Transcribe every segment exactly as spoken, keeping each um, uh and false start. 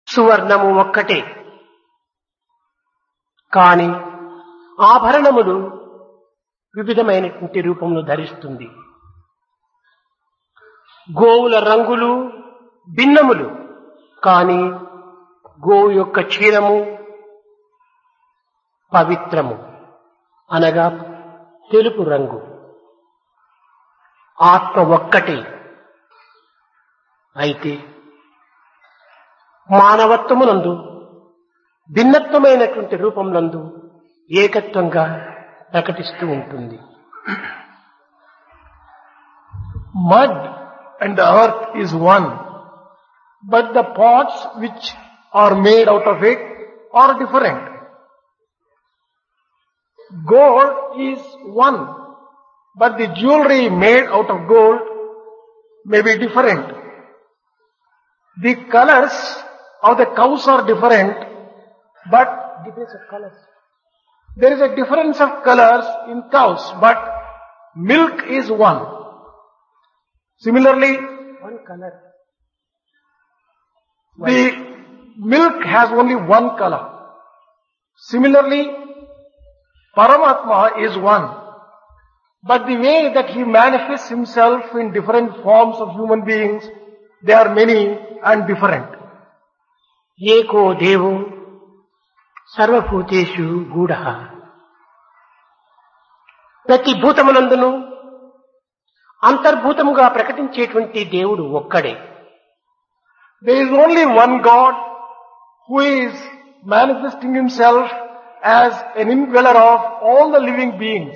సువర్ణము ఒక్కటే, కాని ఆభరణములు వివిధమైనటువంటి రూపమును ధరిస్తుంది. గోవుల రంగులు భిన్నములు, కాని గోవు యొక్క క్షీరము పవిత్రము, అనగా తెలుపు రంగు. ఆత్మ ఒక్కటే. అయితే మానవత్వమునందు భిన్నత్వమైనటువంటి రూపమునందు ఏకత్వంగా ప్రకటిస్తూ ఉంటుంది. Mud and the earth is one, but the pots which are made out of it are different. Gold is one, but the jewelry made out of gold may be different. The colors of the cows are different, but Difference of colors. there is a difference of colors in cows, but milk is one. Similarly, One color. the milk has only one color. Similarly, Paramatma is one. But the way that he manifests himself in different forms of human beings, they are many and different. ఏకో దేవో సర్వభూతేషు గూఢః. ప్రతి భూతమునందును అంతర్భూతముగా ప్రకటించేటువంటి దేవుడు ఒక్కడే. There is only one God who is manifesting himself as an indweller of all the living beings.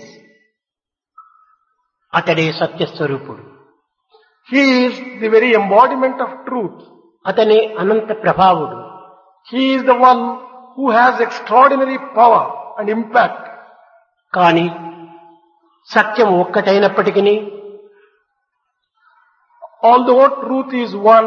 అతడే సత్యస్వరూపుడు. He is the very embodiment of truth. అతనే అనంత ప్రభావుడు. He is the one who has extraordinary power and impact. కాని సత్యం ఒక్కటైనప్పటికీ Although truth is one,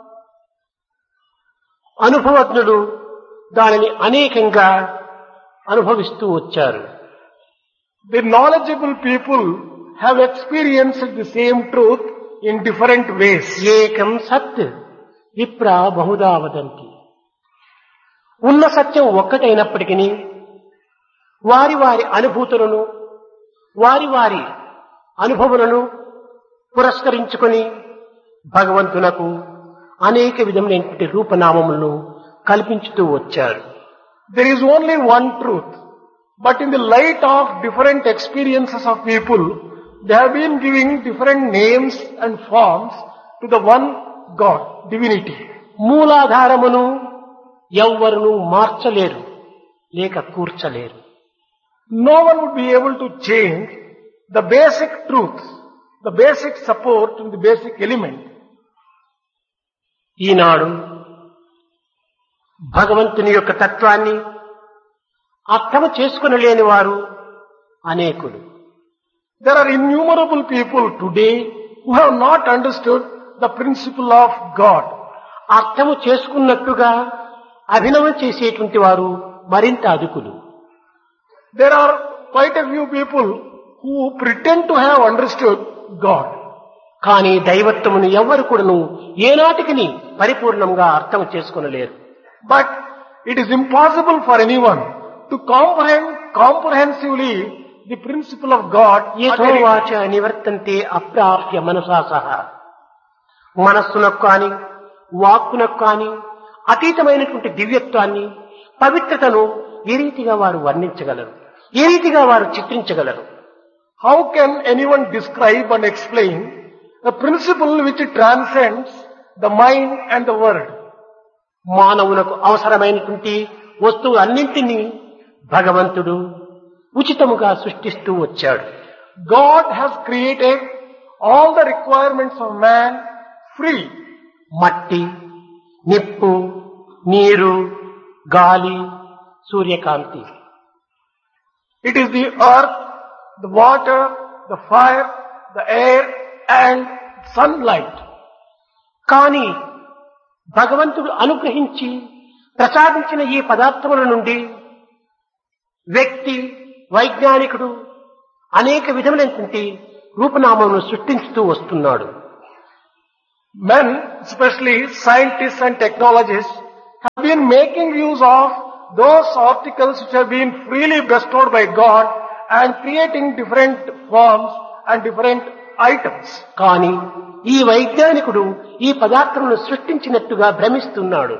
అనుభవజ్ఞులు దానిని అనేకంగా అనుభవిస్తూ వచ్చారు. the knowledgeable people have experienced the same truth in different ways. ఏకం సత్ విప్రా బహుదా వదంతి. ఉన్న సత్యం ఒక్కటైనప్పటికీ వారి వారి అనుభూతులను వారి వారి అనుభవములను పురస్కరించుకొని భగవంతునకు అనేక విధములైనటువంటి రూపనామములను కల్పించుతూ వచ్చారు. There is only one truth, but in the light of different experiences of people, they have been giving different names and forms to the one God, divinity. మూలాధారమును ఎవ్వరును మార్చలేరు లేక కూర్చలేరు. No one would be able to change the basic truth, the basic support and the basic element. ఈనాడు భగవంతుని యొక్క తత్వాన్ని అర్థం చేసుకుని లేని వారు అనేకులు. There are innumerable people today who have not understood the principle of God. అర్థము చేసుకున్నట్టుగా అభినవం చేసేటువంటి వారు మరింత అధికులు. There are quite a few people who pretend to have understood God. కానీ దైవత్వమును ఎవ్వరు కూడాను ఏనాటికి పరిపూర్ణంగా అర్థం చేసుకొనలేరు. But it is impossible for anyone to comprehend comprehensively the principle of God. యథోవాచ నివర్తంతే అప్రాప్య మనసా సహా. మనస్సునకు కాని వాక్కునకు కాని అతీతమైనటువంటి దివ్యత్వాన్ని పవిత్రతను ఏ రీతిగా వారు వర్ణించగలరు, ఏ రీతిగా వారు చిత్రించగలరు? How can anyone describe and explain a principle which transcends the mind and the word? మానవులకు అవసరమైనటువంటి వస్తువులన్నింటినీ భగవంతుడు ఉచితముగా సృష్టిస్తూ వచ్చాడు. God has created all the requirements of man free. మట్టి, నిప్పు, నీరు, గాలి, సూర్యకాంతి. It is the earth, the water, the fire, the air and sunlight. కానీ భగవంతుడు అనుగ్రహించి ప్రసాదించిన ఈ పదార్థముల నుండి వ్యక్తి, వైజ్ఞానికుడు అనేక విధములైనటువంటి రూపనామములను సృష్టించుతూ వస్తున్నాడు. Men, especially scientists and technologists, have been making use of those articles which have been freely bestowed by God and creating different forms and different items. కానీ ఈ వైజ్ఞానికుడు ఈ పదార్థమును సృష్టించినట్టుగా భ్రమిస్తున్నాడు.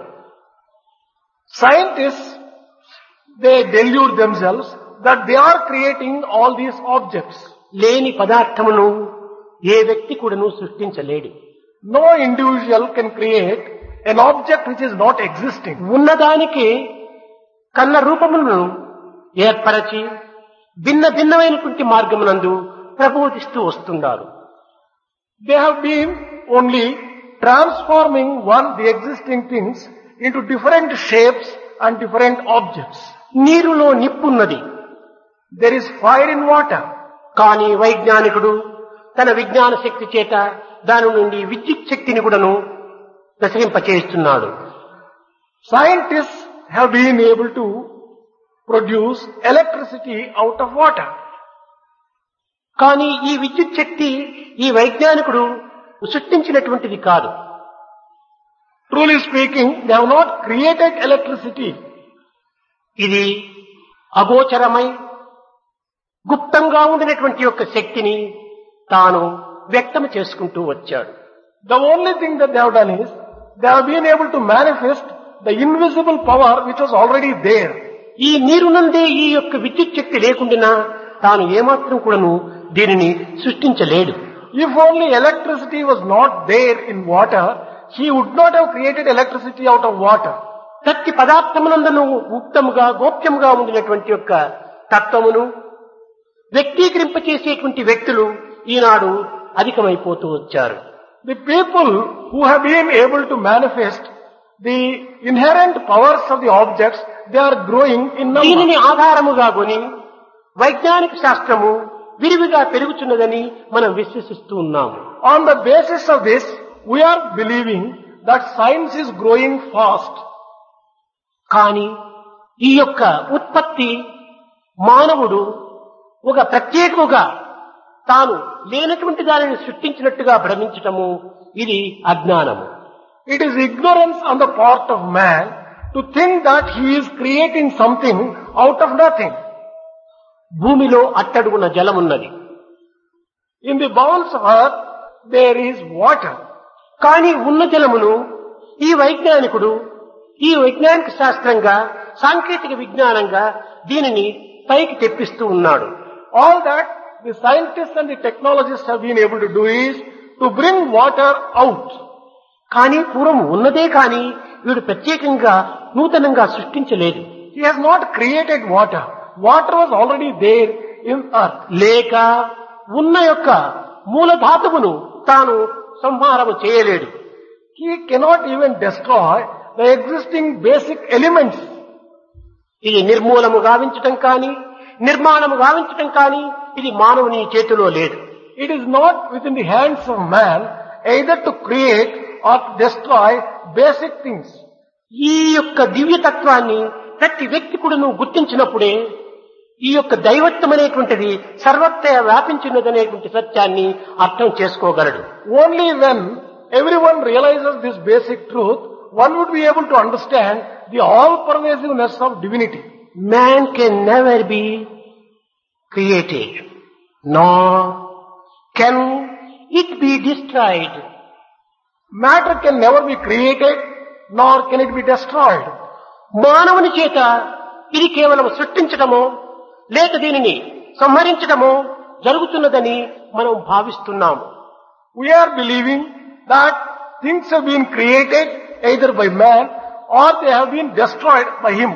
Scientists, they delude themselves that they are creating all these objects. లేని పదార్థమును ఏ వ్యక్తి కూడాను సృష్టించలేడు. No individual can create an object which is not existing. ఉన్నదానికి కన్న రూపములను ఏర్పరచి భిన్న భిన్నమైనటువంటి మార్గమునందు ప్రబోధిస్తూ వస్తున్నారు. They have been only transforming one the existing things into different shapes and different objects. నీరులో నిప్పున్నది, There is fire in water. కానీ వైజ్ఞానికుడు తన విజ్ఞాన శక్తి చేత దాని నుండి విద్యుత్ శక్తిని కూడాను ప్రసరింపచేస్తున్నాడు. Scientists have been able to produce electricity out of water. కానీ ఈ విద్యుత్ శక్తి ఈ వైజ్ఞానికుడు సృష్టించినటువంటిది కాదు. Truly speaking, they have not created electricity. ఇది అగోచరమై గుప్తంగా ఉండినటువంటి యొక్క శక్తిని తాను వ్యక్తం చేసుకుంటూ వచ్చాడు. The only thing that they have done is, they have been able to manifest the invisible power which was already there. ఈ నీరునందే ఈ యొక్క విద్యుత్ శక్తి లేకుండా తాను ఏమాత్రం కూడాను దీనిని సృష్టించలేడు. If only electricity was not there in water, he would not have created electricity out of water. ప్రతి పదార్థమునందును గుప్తముగా గోప్యముగా ఉండినటువంటి యొక్క తత్వమును వ్యక్తీకరింపచేసేటువంటి వ్యక్తులు ఈనాడు అధికమైపోతూ వచ్చారు. The people who have been able to manifest the inherent powers of the objects, they are growing in number. దీనిని ఆధారముగా కొని వైజ్ఞానిక శాస్త్రము విరివిగా పెరుగుతున్నదని మనం విశ్వసిస్తూ ఉన్నాము. On the basis of this, we are believing that science is growing fast. కానీ ఈ యొక్క ఉత్పత్తి మానవుడు ఒక ప్రత్యేకముగా తాను లేనటువంటి దానిని సృష్టించినట్టుగా భ్రమించటము ఇది అజ్ఞానము. It is ignorance on the part of man to think that he is creating something out of nothing. భూమిలో అట్టడుగున జలమున్నది. In the bowels of earth, there is water. కానీ ఉన్న జలమును ఈ వైజ్ఞానికుడు ఈ వైజ్ఞానిక శాస్త్రంగా సాంకేతిక విజ్ఞానంగా దీనిని పైకి తెప్పిస్తూ ఉన్నాడు. All that the scientists and the technologists have been able to do is to bring water out. కానీ పూర్వం ఉన్నదే కానీ వీడు ప్రత్యేకంగా నూతనంగా సృష్టించలేదు. He has not created water. Water was already there in earth. లేక ఉన్న యొక్క మూల ధాతువును తాను సంహారము చేయలేడు. He cannot even destroy the existing basic elements. ఇది నిర్మూలము గావించటం కానీ నిర్మాణము గావించటం కానీ ఇది మానవుని చేతిలో లేదు. It is not within the hands of man either to create or to destroy basic things. ఈ యొక్క దివ్యతత్వాన్ని ప్రతి వ్యక్తి కూడా నువ్వు గుర్తించినప్పుడే ఈ యొక్క దైవత్వం అనేటువంటిది సర్వత్రా వ్యాపించినదనేటువంటి సత్యాన్ని అర్థం చేసుకోగలడు. Only when everyone realizes this basic truth, one would be able to understand the all-pervasiveness of divinity. Man can never be created, nor can it be destroyed. Matter can never be created, nor can it be destroyed. మానవుని చేత ఇది కేవలం సృష్టించటమో లేక దీనిని సంహరించటమో జరుగుతున్నదని మనం భావిస్తున్నాము. We are believing that things have been created either by man or they have been destroyed by him.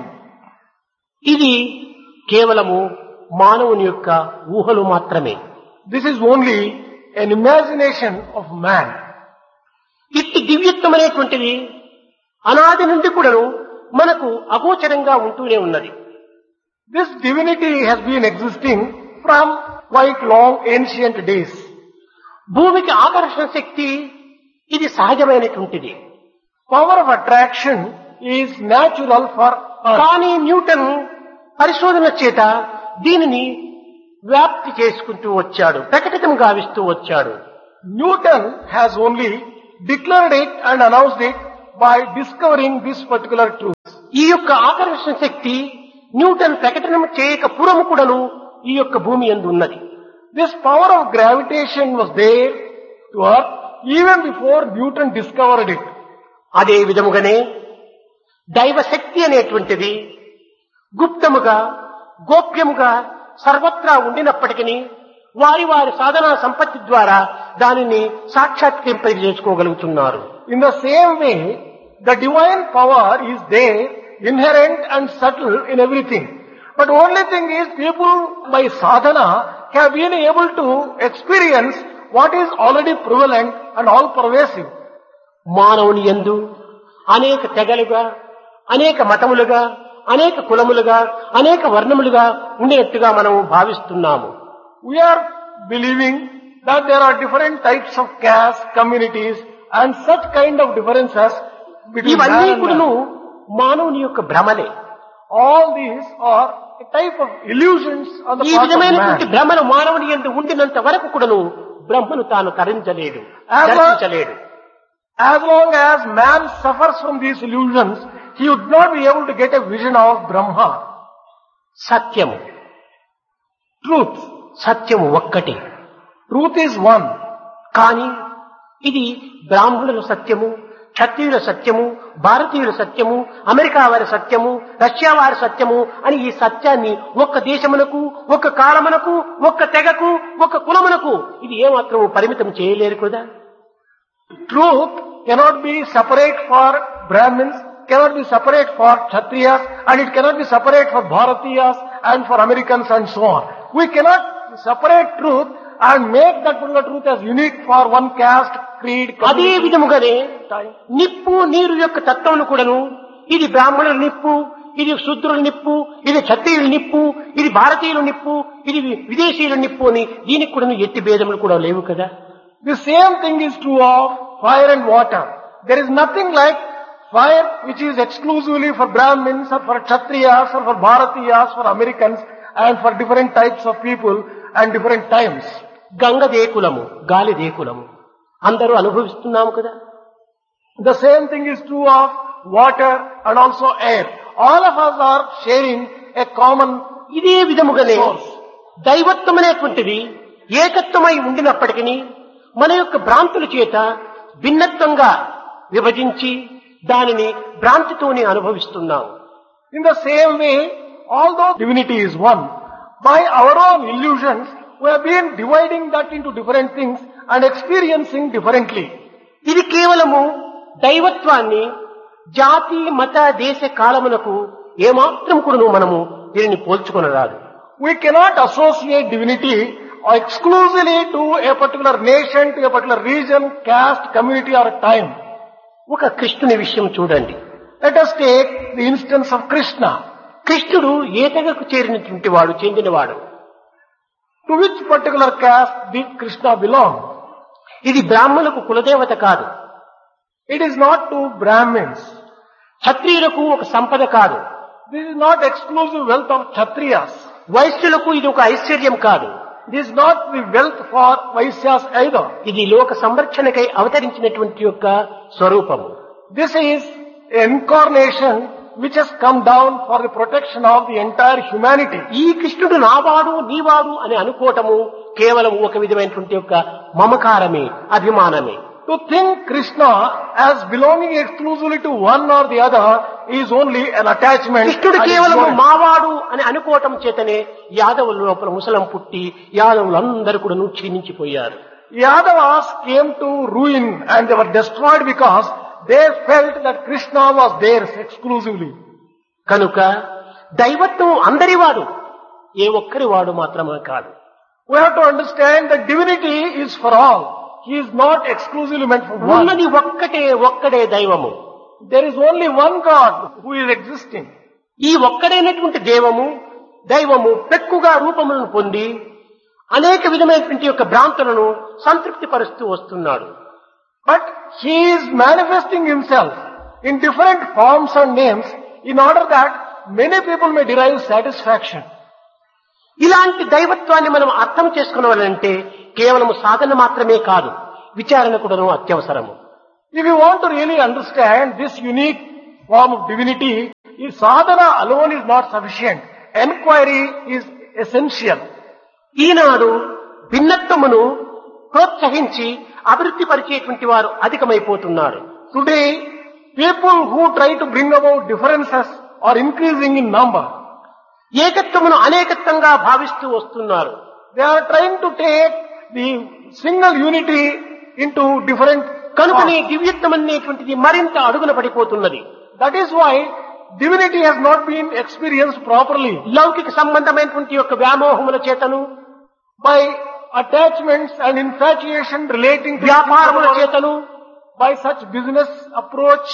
ఇది కేవలము మానవుని యొక్క ఊహలు మాత్రమే. This is only an imagination of man. ఇట్టి దివ్యత్వం అనేటువంటిది అనాది నుండి కూడాను మనకు అగోచరంగా ఉంటూనే ఉన్నది. This divinity has been existing from quite long ancient days. భూమికి ఆకర్షణ శక్తి ఇది సహజమైనటువంటిది. Power of attraction is natural for earth. కానీ న్యూటన్ పరిశోధన చేత దీనిని వ్యాప్తి చేసుకుంటూ వచ్చాడు, ప్రకటితం గావిస్తూ వచ్చాడు. Newton has only declared it and announced it by discovering this particular truth. ఈ యొక్క ఆకర్షణ శక్తి న్యూటన్ ప్రకటన చేయక పూర్వము కూడాను ఈ యొక్క భూమి యందు ఉన్నది. This power of gravitation was there to earth even before Newton discovered it. అదే విధముగానే దైవశక్తి అనేటువంటిది గుప్తముగా గోప్యముగా సర్వత్రా ఉండినప్పటికీ వారి వారి సాధనా సంపత్తి ద్వారా దానిని సాక్షాత్కరింపజేసుకోగలుగుతున్నారు. In the same way, the divine power is there, inherent and subtle in everything. But only thing is, people by sadhana have been able to experience what is already prevalent and all pervasive. మానవుని యందు అనేక తెగలుగా అనేక మతములుగా అనేక కులములుగా అనేక వర్ణములుగా ఉండేట్టుగా మనం భావిస్తున్నాము. We are believing that there are different types of caste, communities and such kind of differences between man ఇవన్నీ and కూడాను man. మానవుని యొక్క భ్రమలే. All these are a type of illusions on the ఈ part of విధమైనటువంటి man. భ్రమలు మానవుని యందు ఉండినంత వరకు కూడాను బ్రహ్మను తాను తరించలేడు, As long- దర్శించలేడు. As long as man suffers from these illusions, he would not be able to get a vision of Brahma. సత్యము Truth. సత్యము ఒక్కటి. Truth is one. కానీ ఇది బ్రాహ్మణుల సత్యము, క్షత్రియుల సత్యము, భారతీయుల సత్యము, అమెరికా వారి సత్యము, రష్యా వారి సత్యము అని ఈ సత్యాన్ని ఒక్క దేశమునకు, ఒక్క కాలమునకు, ఒక్క తెగకు, ఒక్క కులమునకు ఇది ఏమాత్రము పరిమితం చేయలేరు కదా. Truth cannot be separate for Brahmins, cannot be separate for Kshatriyas, and it cannot be separate for Bharatiyas and for Americans and so on. We cannot separate truth and make that particular truth as unique for one caste, creed, అదే community, విధముగానే time. నిప్పు నీరు యొక్క తత్వమును కూడాను ఇది బ్రాహ్మణుల నిప్పు, ఇది శూద్రుల నిప్పు, ఇది క్షత్రియుల నిప్పు, ఇది భారతీయుల నిప్పు, ఇది విదేశీయుల నిప్పు అని దీనికి కూడా ఎట్టి భేదములు కూడా లేవు కదా. The same thing is true of fire and water. There is nothing like fire which is exclusively for Brahmins or for Kshatriyas or for Bharatiyas, for Americans and for different types of people and different times. Ganga దేకులము, గాలి దేకులము అందరూ అనుభవిస్తున్నాము కదా. The same thing is true of water and also air. All of us are sharing a common ఇదే విధముగానే source. దైవత్వం అనేటువంటిది ఏకత్వమై ఉండినప్పటికీ మన యొక్క భ్రాంతుల చేత భిన్నత్వంగా విభజించి దానిని భ్రాంతితోనే అనుభవిస్తున్నాము. In the same way, although divinity is one, by our own illusions, we have been dividing that into different things and experiencing differently. ఇది కేవలము దైవత్వాన్ని జాతి మత దేశ కాలమునకు ఏమాత్రం కూడా మనము దీనిని పోల్చుకొనరాదు. We cannot associate divinity exclusively to a particular nation, to a particular region, caste, community or time. ఒక కృష్ణుని విషయం చూడండి. Let us take the instance of Krishna. కృష్ణుడు ఏ తెగకు చేరినటువంటి వాడు, చెందినవాడు. To which particular caste did Krishna belong? ఇది బ్రాహ్మణులకు కులదేవత కాదు, It is not to Brahmins. క్షత్రియులకు ఒక సంపద కాదు, This is not exclusive wealth of Kshatriyas. వైశ్యులకు ఇది ఒక ఐశ్వర్యం కాదు. This is not the wealth for Vaisyas either. ఇది లోక సంరక్షణకై అవతరించినటువంటి యొక్క స్వరూపము. This is an incarnation which has come down for the protection of the entire humanity. ఈ కృష్ణుడు నావాడు నీవాడు అని అనుకోవటము కేవలం ఒక విధమైనటువంటి యొక్క మమకారమే, అభిమానమే. To think Krishna as belonging exclusively to one or the other is only an attachment. కృష్ణుడు and కేవలం ignorance. మావాడు అని అనుకోవటం చేతనే యాదవుల లోపల ముసలం పుట్టి యాదవులందరూ కూడా క్షీణించిపోయారు. Yadavas came to ruin and they were destroyed because they felt that Krishna was theirs exclusively. కనుక దైవత్వం అందరివాడు, ఏ ఒక్కరి వాడు మాత్రమే కాదు. We have to understand that divinity is for all. He is not exclusively meant for one. ఉన్నది ఒక్కటే, ఒక్కడే దైవము. There is only one God who is existing. ఈ ఒక్కడైనటువంటి దేవము దైవము పెక్కుగా రూపములను పొంది అనేక విధమైనటువంటి యొక్క భ్రాంతులను సంతృప్తి పరుస్తూ వస్తున్నాడు. But he is manifesting himself in different forms and names in order that many people may derive satisfaction. ఇలాంటి దైవత్వాన్ని మనం అర్థం చేసుకున్నవాలంటే కేవలం సాధన మాత్రమే కాదు, విచారణ కూడా అత్యవసరము. If you want to really understand this unique form of divinity, if sadhana alone is not sufficient. Enquiry is essential. ఈనాడు భిన్నత్వమును ప్రోత్సహించి అభివృద్ధి పరిచేటువంటి వారు అధికమైపోతున్నారు. Today, people who try to bring about differences are increasing in number. ఏకత్వమును అనేకత్వంగా భావిస్తూ వస్తున్నారు. They are trying to take the single unity into different కనుకనే parts. దివ్యత్వం అనేటువంటిది మరింత అడుగున పడిపోతున్నది. That is why divinity has not been experienced properly. లౌకిక సంబంధమైనటువంటి యొక్క వ్యామోహముల చేతను, By attachments and infatuation relating to వ్యాపారముల చేతను, by such business approach,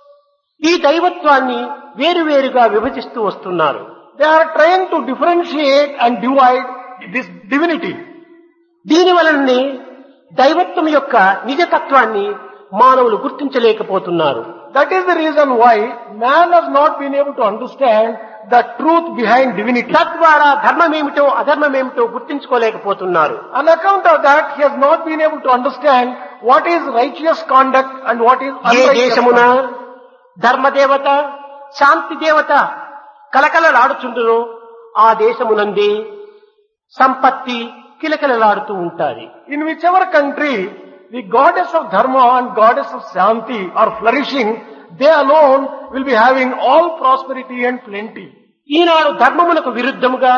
ఈ దైవత్వాన్ని వేరువేరుగా విభజిస్తూ వస్తున్నారు. they are trying to differentiate and divide this divinity. దీని వలననే దైవత్వం యొక్క నిజతత్వాన్ని మానవులు గుర్తించలేకపోతున్నారు. That is the reason why man has not been able to understand the truth behind divinity. తద్వారా ధర్మమేమిటో అధర్మమేమిటో గుర్తించుకోలేకపోతున్నారు. On account of that, he has not been able to understand what is righteous conduct and what is A unrighteous దేశమున conduct. ధర్మదేవత శాంతి దేవత కలకలలాడుచుండునో ఆ దేశమునందే సంపత్తి కిలకలలాడుతూ ఉంటాది. In whichever country the goddess of dharma and goddess of shanti are flourishing, they alone will be having all prosperity and plenty. Eenadu ధర్మమునకు విరుద్ధముగా,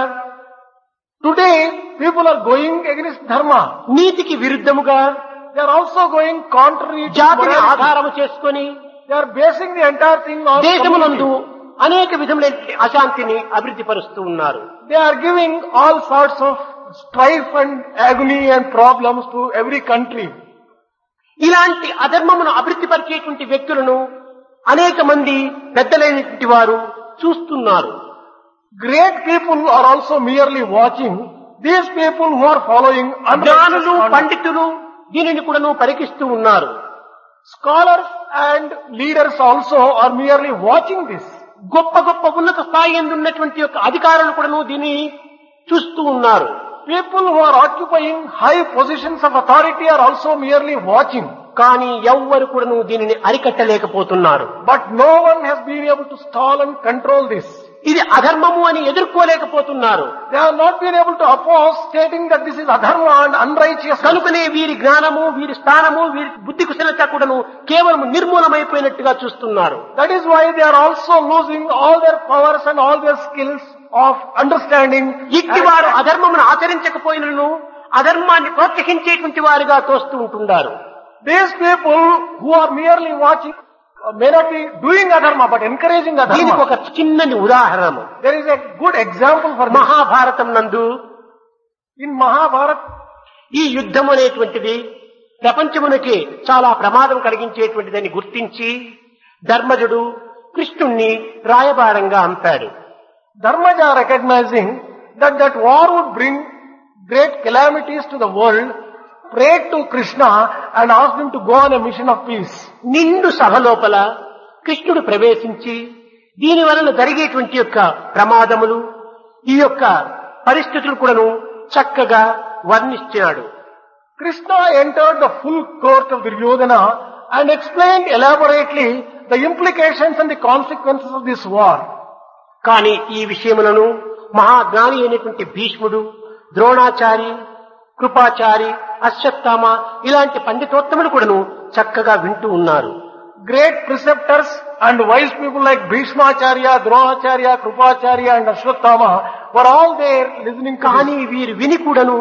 Today, people are going against dharma. నీతికి విరుద్ధముగా, They are also going contrary to జాతిని morality. ఆధారము చేసుకొని They are basing the entire thing on దేశమునందు community. అనేక విధములైన అశాంతిని అభివృద్ధి పరుస్తూ ఉన్నారు. They are giving all sorts of strife and agony and problems to every country. ఇలాంటి అధర్మమును అభివృద్ధి పరిచేటువంటి వ్యక్తులను అనేక మంది పెద్దలైనటువంటి వారు చూస్తున్నారు. Great people are also merely watching these people who are following జ్ఞానులు unrighteous conduct. పండితులు దీనిని కూడాను పరికిస్తూ ఉన్నారు. Scholars and leaders also are merely watching this. గొప్ప గొప్ప ఉన్నత స్థాయి యందు ఉన్నటువంటి యొక్క అధికారులు కూడాను దీన్ని చూస్తూ ఉన్నారు. People who are occupying high positions of authority are also merely watching. కానీ ఎవ్వరు కూడాను దీనిని అరికట్టలేకపోతున్నారు. But no one has been able to stall and control this. ఇది అధర్మము అని ఎదుర్కోలేకపోతున్నారు. They have not been able to oppose, stating that this is adharma and unrighteous. కనుకనే వీరి జ్ఞానము, వీరి స్థానము, వీరి బుద్ధి కుశలత కూడాను కేవలం నిర్మూలమైపోయినట్టుగా చూస్తున్నారు. That is why they are also losing all their powers and all their skills of understanding. ఇట్టి వారు అధర్మమును ఆచరించకపోయినను అధర్మాన్ని ప్రోత్సహించేటువంటి వారుగా తోస్తూ ఉంటున్నారు. These people who are merely watching uh, may not be doing adharma but encouraging దీనికి adharma. ఒక చిన్నని ఉదాహరణ There is a good example for this. Mahabharatam నందు In Mahabharata, ఈ యుద్ధం అనేటువంటిది ప్రపంచమునకే చాలా ప్రమాదం కలిగించేటువంటిదని గుర్తించి ధర్మజుడు కృష్ణుణ్ణి రాయబారంగా అంపాడు. Dharmaja, recognizing that that war would bring great calamities to the world, prayed to Krishna and asked him to go on a mission of peace. నిండు సభ లోపల కృష్ణుడు ప్రవేశించి దీని వలన జరిగేటువంటి యొక్క ప్రమాదములు, ఈ యొక్క పరిస్థితులు కూడాను చక్కగా వర్ణించాడు. Krishna entered the full court of Duryodhana and explained elaborately the implications and the consequences of this war. కానీ ఈ విషయములను మహాజ్ఞాని అయినటువంటి భీష్ముడు, ద్రోణాచారి, కృపాచారి, అశ్వత్థామ ఇలాంటి పండితోత్తములు కూడాను చక్కగా వింటూ ఉన్నారు. Great preceptors and wise people like Bhishmacharya, Dronacharya, Krupacharya and Ashwatthama were all there listening to కానీ this. వీరు విని కూడాను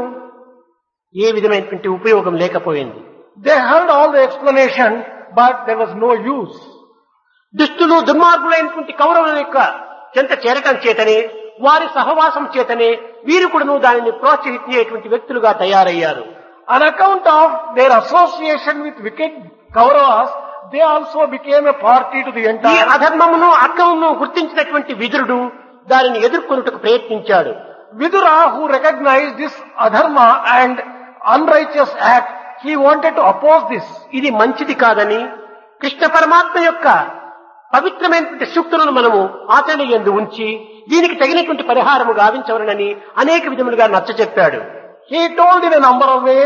ఏ విధమైనటువంటి ఉపయోగం లేకపోయింది. They heard all the explanation but there was no use. దుష్టులు దుర్మార్గులైనటువంటి కౌరవుల యొక్క చెంత చేరటం చేతనే, వారి సహవాసం చేతనే వీరు కూడాను దానిని ప్రోత్సహించేటువంటి వ్యక్తులుగా తయారయ్యారు. On account of their association with wicked Kauravas, they also became a party to the ఈ entire. అధర్మమును అక్రమమును గుర్తించినటువంటి విదురుడు దానిని ఎదుర్కొనుటకు ప్రయత్నించాడు. Vidura, who recognized this adharma and unrighteous act, he wanted to oppose this. ఇది మంచిది కాదని కృష్ణ పరమాత్మ యొక్క పవిత్రమైనటువంటి సూక్తులను మనము ఆచరణ యందు ఉంచి దీనికి తగినటువంటి పరిహారము గావించవలనని అనేక విధములుగా నచ్చ చెప్పాడు. He told in a number of ways,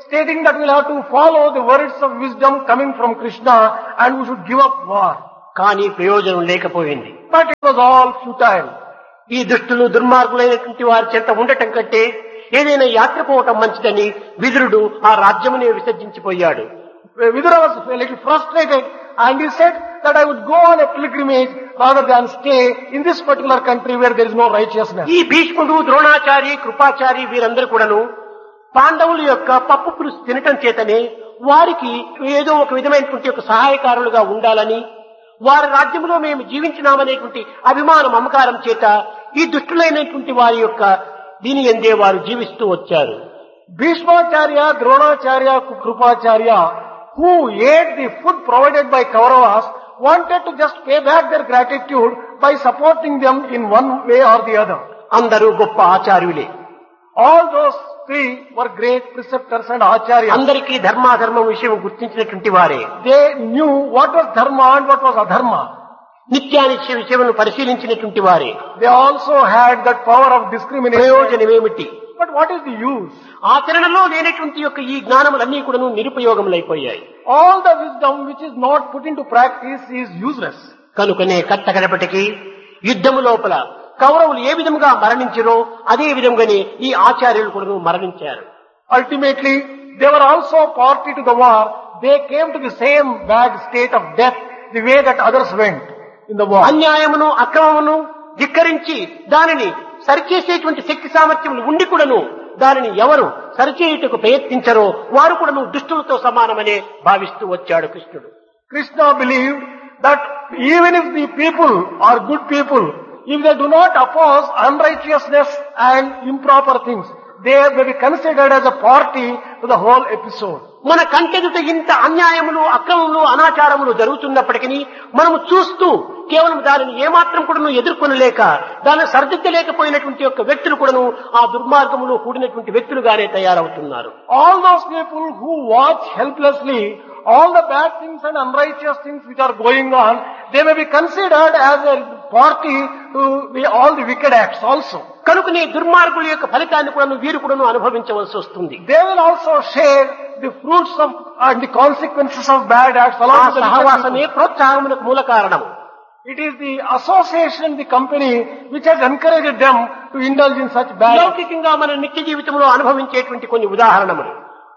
stating that we'll have to follow the words of wisdom coming from Krishna and we should give up war. కానీ ప్రయోజనం లేకపోయింది. But it was all futile. ఈ దుష్టులు దుర్మార్గులైనటువంటి వారి చెంత ఉండటం కంటే ఏదైనా యాత్ర పోవటం మంచిదని విదురుడు ఆ రాజ్యమునే విసర్జించిపోయాడు. Vidura was a little frustrated and he said that I would go on a pilgrimage rather than stay in this particular country where there is no righteousness. ఈ భీష్ముడు, ద్రోణాచారి, కృపాచారి వీరందరూ కూడాను పాండవుల యొక్క పప్పు పులుసు తినటం చేతనే వారికి ఏదో ఒక విధమైనటువంటి ఒక సహాయకారులుగా ఉండాలని, వారి రాజ్యంలో మేము జీవించినామనేటువంటి అభిమాన మమకారం చేత ఈ దుష్టులైనటువంటి వారి యొక్క దీని ఎందే వారు జీవిస్తూ వచ్చారు. Bhishmacharya, Dronacharya, Krupacharya, who ate the food provided by Kauravas, wanted to just pay back their gratitude by supporting them in one way or the other. అందరూ గొప్ప ఆచార్యులే. All those three were great preceptors and acharyas. అందరికీ ధర్మాధర్మం విషయం గుర్తించినటువంటి వారే. They knew what was dharma and what was adharma. నిత్యానిత్య విషయమును పరిశీలించినటువంటి వారే. They also had that power of discrimination. ప్రయోజనమేమిటి? But what is the use? ఆచరణలో లేనటువంటి యొక్క ఈ జ్ఞానములన్నీ కూడాను నిరుపయోగములైపోయాయి. All the wisdom which is not put into practice is useless. కనుకనే కట్టకడపటికి యుద్ధము లోపల కౌరవులు ఏ విధంగా మరణించారో అదే విధంగానే ఈ ఆచార్యులు కూడా మరణించారు. Ultimately, they were also party to the war. They came to the same bad state of death the way that others went in the war. అన్యాయమును అక్రమమును ధిక్కరించి దానిని సరిచేసేటువంటి శక్తి సామర్థ్యములు ఉండి కూడాను దానిని ఎవరు సరిచేయుటకు ప్రయత్నించరో వారు కూడాను దుష్టులతో సమానమనే భావిస్తూ వచ్చాడు కృష్ణుడు. Krishna believed that even if the people are good people, if they do not oppose unrighteousness and improper things, they may be considered as a party to the whole episode. మన కంటెదుట ఇంత అన్యాయములు అక్రమములు అనాచారములు జరుగుతున్నప్పటికీ మనము చూస్తూ కేవలం దానిని ఏమాత్రం కూడాను ఎదుర్కొనలేక దాన్ని సరిదిద్దలేకపోయినటువంటి యొక్క వ్యక్తులు కూడాను ఆ దుర్మార్గములు కూడినటువంటి వ్యక్తులుగానే తయారవుతున్నారు. All those people who watch helplessly all the bad things and unrighteous things which are going on, they may be considered as a party to the, all the wicked acts also. కనుకనే దుర్మార్గుల యొక్క ఫలితాన్ని కూడాను వీరు కూడాను అనుభవించవలసి వస్తుంది. They will also share the fruits of and the consequences of bad acts along with the సహవాసమే ప్రోత్సాహములకు మూల కారణము. It is the association, the company which has encouraged them to indulge in such bad acts. లౌకికంగా మన నిత్య జీవితంలో అనుభవించేటువంటి కొన్ని ఉదాహరణలు.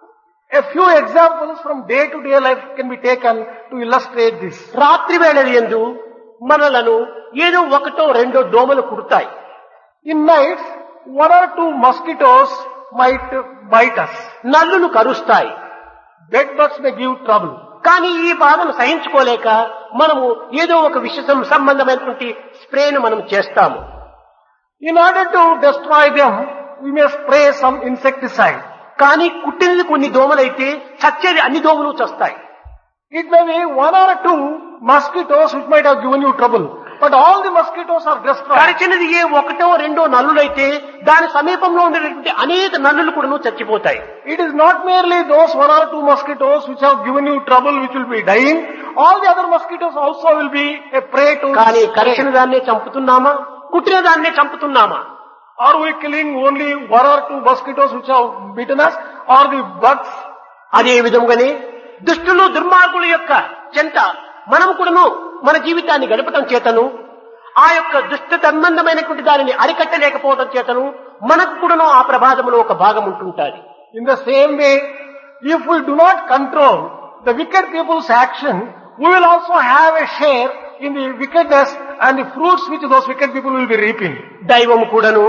A few examples from day to day life can be taken to illustrate this. రాత్రి వేళల యందు మనలను ఏదో ఒకటో రెండో దోమలు కుడతాయి. In nights, one or two mosquitoes might bite us. నల్లులు కరుస్తాయి. Bedbugs may give trouble. కానీ ఈ బాధను సహించుకోలేక మనము ఏదో ఒక విష సంబంధమైనటువంటి స్ప్రేను మనం చేస్తాము. In order to destroy them, we may spray some insecticide. కానీ కుట్టినది కొన్ని దోమలైతే చచ్చేది అన్ని దోమలు చస్తాయి. It may be one or two mosquitoes which might have given you trouble, but all the mosquitoes are destroyed. కరిచినది ఏ ఒకటో రెండో నల్లులైతే దాని సమీపంలో ఉండేటువంటి అనేక నల్లులు కూడా చచ్చిపోతాయి. It is not merely those one or two mosquitoes which have given you trouble which will be dying, all the other mosquitoes also will be a prey to. కానీ కరిచిన దాన్నే చంపుతున్నామా, కుట్టిన దాన్నే చంపుతున్నామా? Are we killing only one or two mosquitoes which have bitten us, or the bugs? అదే విధంగానే దుష్టులు దుర్మార్గుల యొక్క చెంత మనం కూడాను మన జీవితాన్ని గడపటం చేతను ఆ యొక్క దుష్ట సంబంధమైనటువంటి దానిని అరికట్టలేకపోవడం చేతను మనకు కూడాను ఆ ప్రమాదంలో ఒక భాగం ఉంటుంటుంది. In the same way, if we do not control the wicked people's action, we will also have a share in the wickedness and the fruits which those wicked people will be reaping. దైవం కూడాను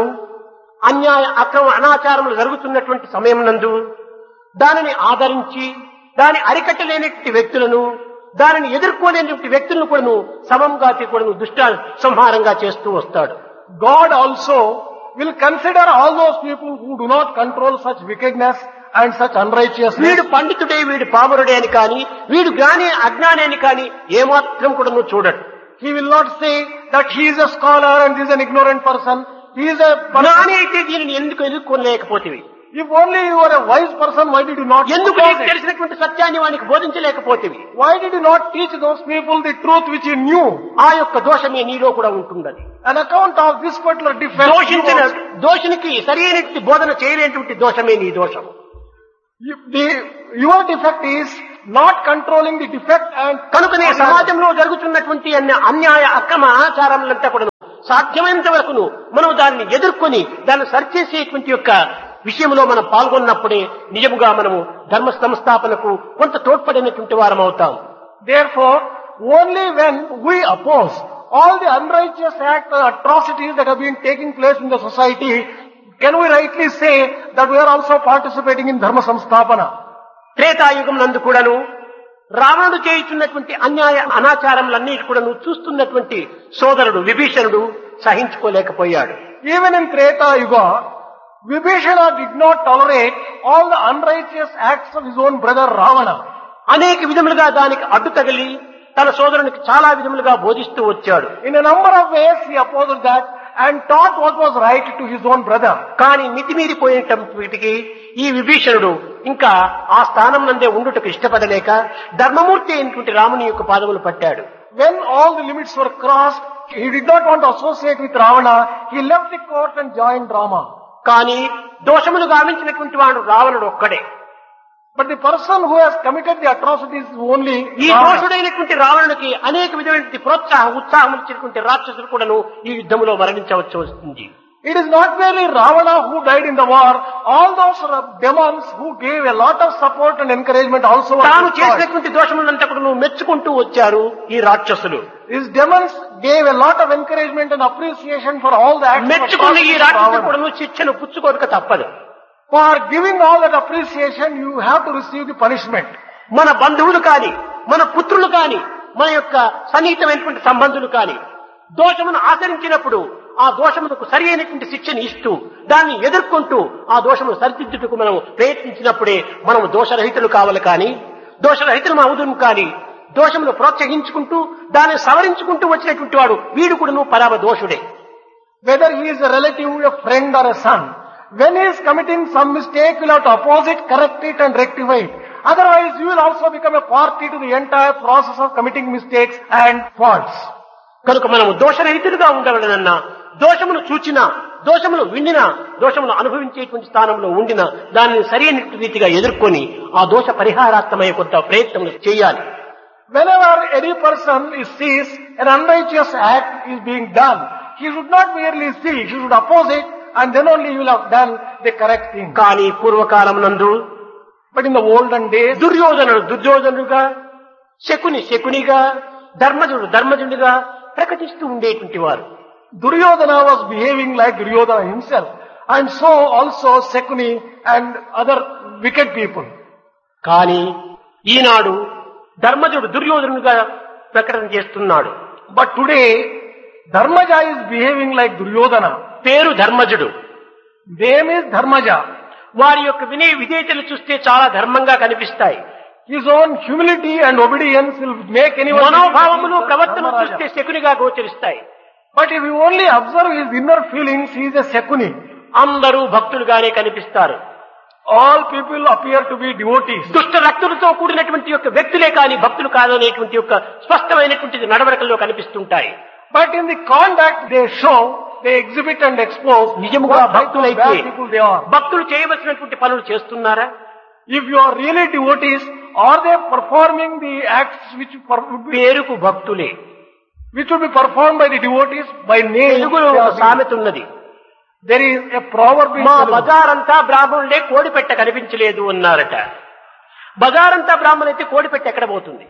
అన్యాయ అక్రమ అనాచారములు జరుగుతున్నటువంటి సమయం నందు దానిని ఆదరించి దాని అరికట్టలేనటువంటి వ్యక్తులను దానిని ఎదుర్కోలేనటువంటి వ్యక్తులను కూడాను సమంగా కూడాను దుష్ట సంహారంగా చేస్తూ వస్తాడు. God also will consider all those people who do not control such wickedness and such unrighteousness. వీడు పండితుడే వీడు పామరుడే అని కానీ వీడు జ్ఞాని అజ్ఞాని అని కానీ ఏమాత్రం కూడాను చూడడు. He will not say that he is a scholar and he is an ignorant person. He is a జ్ఞాని అయితే దీనిని ఎందుకు ఎదుర్కోలేకపోతేవి? If only you are a wise person, why did you not ఎందుకు నీకు తెలిసినటువంటి సత్యాన్ని వానికి బోధించలేకపోతేవి? Why did you not teach those people the truth which you knew? ఆ యొక్క దోషమే నీలో కూడా ఉంటుందని. An account of this particular defect. దోషించిన దోషినికి సరైనటువంటి బోధన చేయలేనటువంటి దోషమే నీ దోషం. You, the, your defect is not controlling the defect and కనుకనే సమాజంలో జరుగుతున్నటువంటి అన్ని అన్యాయ అక్రమ ఆచారములంతా కూడా సాధ్యమైనంత వరకును మనం దాన్ని ఎదుర్కొని దాన్ని సరిచేసేటువంటి యొక్క విషయంలో మనం పాల్గొన్నప్పుడే నిజముగా మనము ధర్మ సంస్థాపనకు కొంత తోడ్పడినటువంటి వారం అవుతాం. Therefore, only when we oppose all the unrighteous acts and atrocities that have been taking place in the society, can we rightly say that we are also participating in Dharma Samstapana? Treta Yuga నందు కూడాను రావణుడు చేయుచున్నటువంటి అన్యాయ అనాచారములన్నిటి కూడాను చూస్తున్నటువంటి సోదరుడు విభీషణుడు సహించుకోలేకపోయాడు. Even in Treta Yuga, Vibhishana did not tolerate all the unrighteous acts of his own brother Ravana. అనేక విధములుగా దానికి అడ్డు తగిలి తన సోదరునికి చాలా విధములుగా బోధిస్తూ వచ్చాడు. In a number of ways he opposed that and taught what was right to his own brother. కానీ మితిమీరిపోయేటప్పటికీ ఈ విభీషణుడు ఇంకా ఆ స్థానం నందే ఉండుటకు ఇష్టపడలేక ధర్మమూర్తి అయినటువంటి రాముని యొక్క పాదములు పట్టాడు. When all the limits were crossed, he did not want to associate with Ravana. He left the court and joined Rama. కానీ దోషములు గావించినటువంటి వాడు రావణుడు ఒక్కడే. But the person who has committed the atrocities is only ఈ Ravana. దోషుడైనటువంటి రావణునికి అనేక విధమైనటువంటి ప్రోత్సాహం ఉత్సాహం ఇచ్చినటువంటి రాక్షసులు కూడాను ఈ యుద్ధంలో మరణించవచ్చు వస్తుంది. It is not merely Ravana who died in the war. All those demons who gave a lot of support and encouragement also were తాను destroyed. చేసినటువంటి దోషములంతా కూడా మెచ్చుకుంటూ వచ్చారు ఈ రాక్షసులు. These demons gave a lot of encouragement and appreciation for all the acts of మెచ్చుకున్న ఈ atrocities of రాక్షసులు Ravana. కూడా శిక్షను పుచ్చుకోక తప్పదు. For giving all that appreciation, you have to receive the punishment. మన బంధువులు కాని మన పుత్రులు కాని మన యొక్క సన్నిహితమైనటువంటి సంబంధులు కాని దోషమును ఆచరించినప్పుడు ఆ దోషములకు సరి అయినటువంటి శిక్షను ఇస్తూ దాన్ని ఎదుర్కొంటూ ఆ దోషమును సరిదిద్దుటకు మనం ప్రయత్నించినప్పుడే మనం దోషరహితులు కావాలి కానీ దోషరహితులు అవుదును కానీ దోషమును ప్రోత్సహించుకుంటూ దాన్ని సవరించుకుంటూ వచ్చినటువంటి వాడు వీడు కూడాను పరామ దోషుడే. Whether he is a relative, a friend or a son, when he is committing some mistake, you will have to oppose it, correct it and rectify it. Otherwise, you will also become a party to the entire process of committing mistakes and faults. కనుక మనము దోషరహితులుగా ఉండవలనన్నా దోషమును చూచినా దోషమును విండినా దోషమును అనుభవించేటువంటి స్థానంలో ఉండినా దానిని సరైన రీతిగా ఎదుర్కొని ఆ దోష పరిహారాత్మక కొంత ప్రయత్నములు చేయాలి. Whenever any person is sees an unrighteous act is being done, he should not merely see, he should oppose it and then only he will have done the correct thing. కానీ పూర్వకాలం నందు But in the olden days, దుర్యోధనుడు దుర్యోధనుడుగా శకుని శకునిగా ధర్మజుడు ధర్మజుడిగా ప్రకటిస్తూ ఉండేటువంటి వారు. Duryodhana was behaving like Duryodhana himself, and so also Sekuni and other wicked people. కానీ ఈనాడు ధర్మజుడు దుర్యోధనుడుగా ప్రకటన చేస్తున్నాడు. But today, Dharmaja is behaving like Duryodhana. పేరు ధర్మజుడు, Name is Dharmaja. వారి యొక్క వినయ విధేయతలు చూస్తే చాలా ధర్మంగా కనిపిస్తాయి. His own humility and obedience will make anyone. మనోభావములు ప్రవర్తన Dharmaraja. చూస్తే శకునిగా గోచరిస్తాయి. But if you only observe his inner feelings, he is a Sekuni. అందరూ భక్తులుగానే కనిపిస్తారు. All people appear to be devotees. దుష్ట రక్తులతో కూడినటువంటి యొక్క వ్యక్తులే కాని భక్తులు కాదనేటువంటి యొక్క స్పష్టమైనటువంటి నడవడికల్లో కనిపిస్తుంటాయి. But in the conduct they show, they exhibit and expose నిజముగా what type of భక్తులైతే bad people they are. భక్తులు చేయవలసినటువంటి పనులు చేస్తున్నారా? If you are really devotees, are they performing the acts which per- would be, పేరుకు భక్తులే. which would be performed by the devotees by name? తెలుగులో they ఒక are సామెత ఉన్నది. There is a proverb in మా Telugu. బజారంతా బ్రాహ్మణులే కోడి పెట్ట కనిపించలేదు అన్నారట. బజారంతా బ్రాహ్మణులైతే కోడి పెట్ట ఎక్కడ పోతుంది?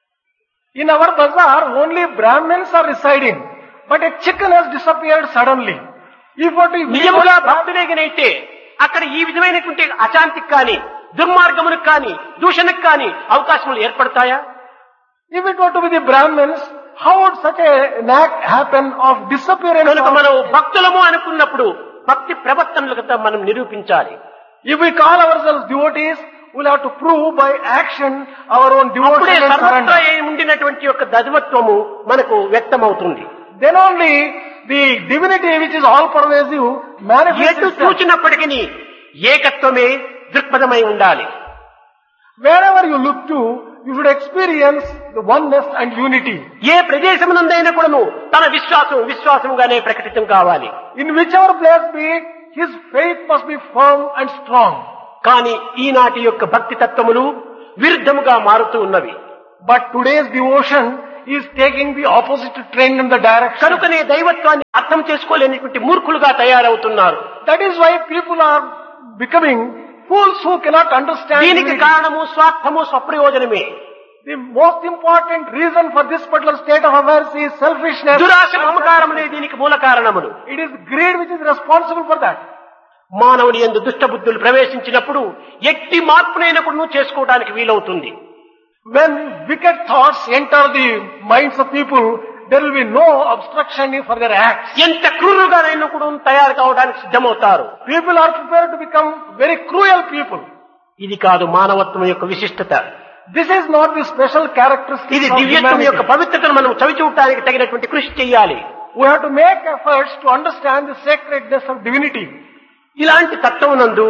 In our bazaar, only Brahmins are residing, but a chicken has disappeared suddenly. If what we నిజముగా భక్తులేగనైతే అక్కడ ఈ విధమైనటువంటి అశాంతికి కానీ దుర్మార్గములకు కానీ దూషణకు కానీ అవకాశములు ఏర్పడతాయా? if it were to be the Brahmins, how would such a, an act happen of disappearance? కనుక of- మనం భక్తులము అనుకున్నప్పుడు భక్తి ప్రవర్తనలతో మనం నిరూపించాలి. If we call ourselves devotees, we'll have to prove by action our own అప్పుడే devotion and సర్వత్రా surrender. ఉండినటువంటి యొక్క దైవత్వము మనకు వ్యక్తమవుతుంది. Then only the divinity which is all pervasive manifests ఎటు itself. చూచినప్పటికీ ఏకత్వమే దృక్పథమై ఉండాలి. Wherever you look to, you should experience the oneness and unity. ఏ ప్రదేశమునందైనా కూడాను తన విశ్వాసం విశ్వాసంగానే ప్రకటితం కావాలి. In whichever place be, his faith must be firm and strong. కానీ ఈనాటి యొక్క భక్తి తత్వములు విరుద్ధముగా మారుతూ ఉన్నవి. But today's devotion is taking the opposite trend in the direction. కనుకనే దైవత్వాన్ని అర్థం చేసుకోలేనటువంటి మూర్ఖులుగా తయారవుతున్నారు. That is why people are becoming fools who cannot understand. దీనికి divinity. కారణము స్వార్థము స్వప్రయోజనమే. The most important reason for this particular state of affairs is selfishness. దురాశ మమకారములే దీనికి మూల కారణములు. It is greed which is responsible for that. మానవుని యందు దుష్ట బుద్ధులు ప్రవేశించినప్పుడు ఎట్టి మార్పునైనప్పుడు చేసుకోవడానికి వీలవుతుంది. When wicked thoughts enter the minds of people, there will be no obstruction for their acts. ఎంత క్రూరుగానైనా కూడా తయారు కావడానికి సిద్ధమవుతారు. People are prepared to become very cruel people. ఇది కాదు మానవత్వం యొక్క విశిష్టత. This is not the special characteristic ఇది of దివ్యత్వం యొక్క humanity. పవిత్రతను మనం చవిచూడటానికి తగినటువంటి కృషి చేయాలి. We have to make efforts to understand the sacredness of divinity. ఇలాంటి తత్వమునందు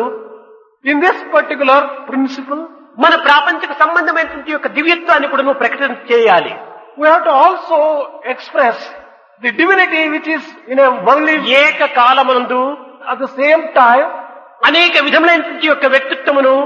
In this particular principle, మన ప్రాపంచిక సంబంధమైనటువంటి యొక్క దివ్యత్వాన్ని కూడా నువ్వు ప్రకటన చేయాలి. we have to also express the divinity which is in a worldly. ఏక కాలమునందు At the same time, అనేక విధములైనటువంటి యొక్క వ్యక్తిత్వమును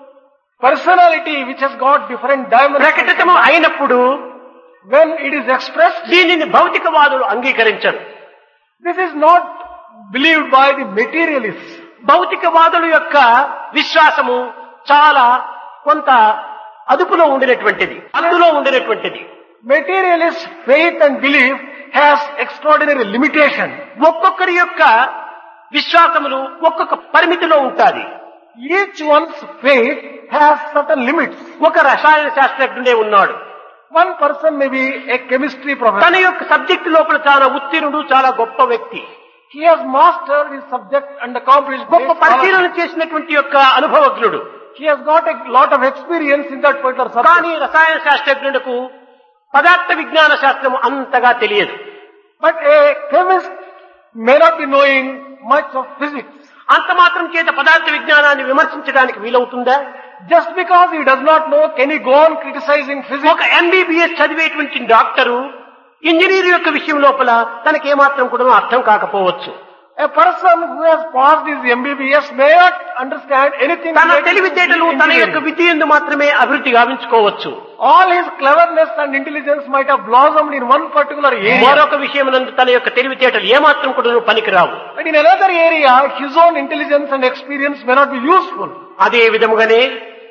personality which has got different ప్రకటితము dimensions. అయినప్పుడు When it is expressed, దీనిని భౌతికవాదులు అంగీకరించరు. this is not believed by the materialists. భౌతికవాదుల యొక్క విశ్వాసము చాలా కొంత అదుపులో ఉండినటువంటిది, అందులో ఉండినటువంటిది. Materialist faith and belief has extraordinary limitation. ఒక్కొక్కరి యొక్క విశ్వాసములు ఒక్కొక్క పరిమితిలో ఉంటాది. Each one's faith has certain limits. ఒక రసాయన శాస్త్రజ్ఞుడే ఉన్నాడు. One person may be a chemistry తన professor. యొక్క సబ్జెక్టు లోపల చాలా ఉత్తీర్ణుడు, చాలా గొప్ప వ్యక్తి. He has mastered his subject and accomplished గొప్ప great పరిశీలన scholarship. చేసినటువంటి యొక్క అనుభవజ్ఞుడు. He has got a lot of experience in that particular కానీ subject. రసాయన శాస్త్రజ్ఞులకు పదార్థ విజ్ఞాన శాస్త్రం అంతగా తెలియదు. But a chemist may not be knowing much of physics. అంత మాత్రం చేత పదార్థ విజ్ఞానాన్ని విమర్శించడానికి వీలవుతుందా? Just because he does not know, can he go on criticizing physics? ఒక ఎంబీబీఎస్ చదివేటువంటి డాక్టరు ఇంజనీర్ యొక్క విషయం లోపల తనకి ఏమాత్రం కూడా అర్థం కాకపోవచ్చు. A person who has passed his M B B S may not understand anything. తన related to తెలివితేటలు తన యొక్క engineering. విద్య యందు మాత్రమే అభివృద్ధి గావించుకోవచ్చు. All his cleverness and intelligence might have blossomed in one particular area. మరొక విషయం నందు తన యొక్క తెలివితేటలు ఏమాత్రం కూడా పనికిరావు. But in another area, his own intelligence and experience may not be useful. అదే విధముగానే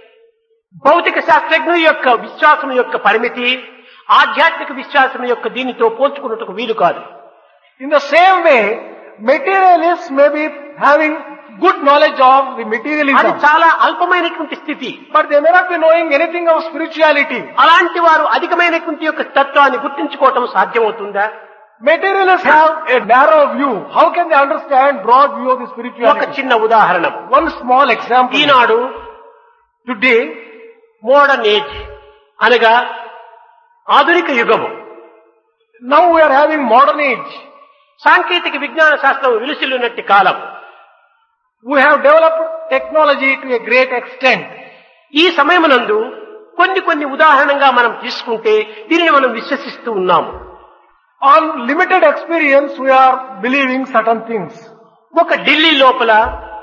భౌతిక శాస్త్రజ్ఞుల యొక్క విశ్వాసం యొక్క పరిమితి ఆధ్యాత్మిక విశ్వాసం యొక్క దీనితో పోల్చుకున్నట్టుకు వీలు కాదు. In the same way, materialists may be having good knowledge of the అది materialism, చాలా అల్పమైనటువంటి స్థితి. but they may not be knowing anything of spirituality. అలాంటి వారు అధికమైనటువంటి యొక్క తత్వాన్ని గుర్తించుకోవటం సాధ్యమవుతుందా? Materialists have a narrow view. How can they understand broad view of the ఒక spirituality? చిన్న ఉదాహరణ. One small example. ఈనాడు Today, మోడర్న్ ఏజ్ అనగా ఆధునిక యుగము. now we are having modern age. సాంకేతిక విజ్ఞాన శాస్త్రం విలుసిల్లునట్టి కాలం. We have developed technology to a great extent. ఈ సమయమునందు కొన్ని కొన్ని ఉదాహరణంగా మనం తీసుకుంటే దీనిని మనం విశ్వసిస్తూ ఉన్నాము. On limited experience, we are believing certain things. ఒక ఢిల్లీ లోపల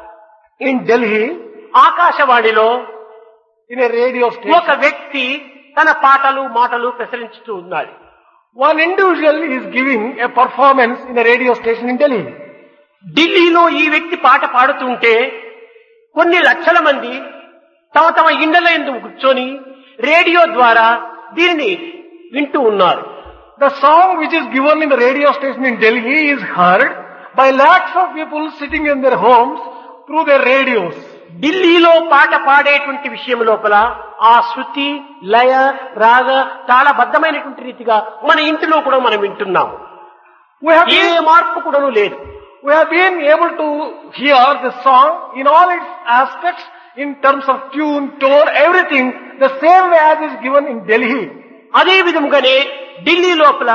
In Delhi, ఆకాశవాణిలో in a radio ఒక station, వ్యక్తి తన పాటలు మాటలు ప్రసరించుతూ ఉన్నాడు. one individual is giving a performance in a radio station in Delhi. ఢిల్లీలో ఈ వ్యక్తి పాట పాడుతుంటే కొన్ని లక్షల మంది తమ తమ ఇండ్ల యందు కూర్చొని రేడియో ద్వారా దీనిని వింటూ ఉన్నారు. The song which is given in the radio station in Delhi is heard by lakhs of people sitting in their homes through their radios. ఢిల్లీలో పాట పాడేటువంటి విషయం లోపల ఆ శృతి లయ రాగ చాలా బద్ధమైనటువంటి రీతిగా మన ఇంటిలో కూడా మనం వింటున్నాము. We have ఏ been, మార్పు కూడాను లేదు. we have been able to hear the song in all its aspects, in terms of tune, tone, everything, the same way as is given in Delhi. అదే విధముగానే ఢిల్లీ లోపల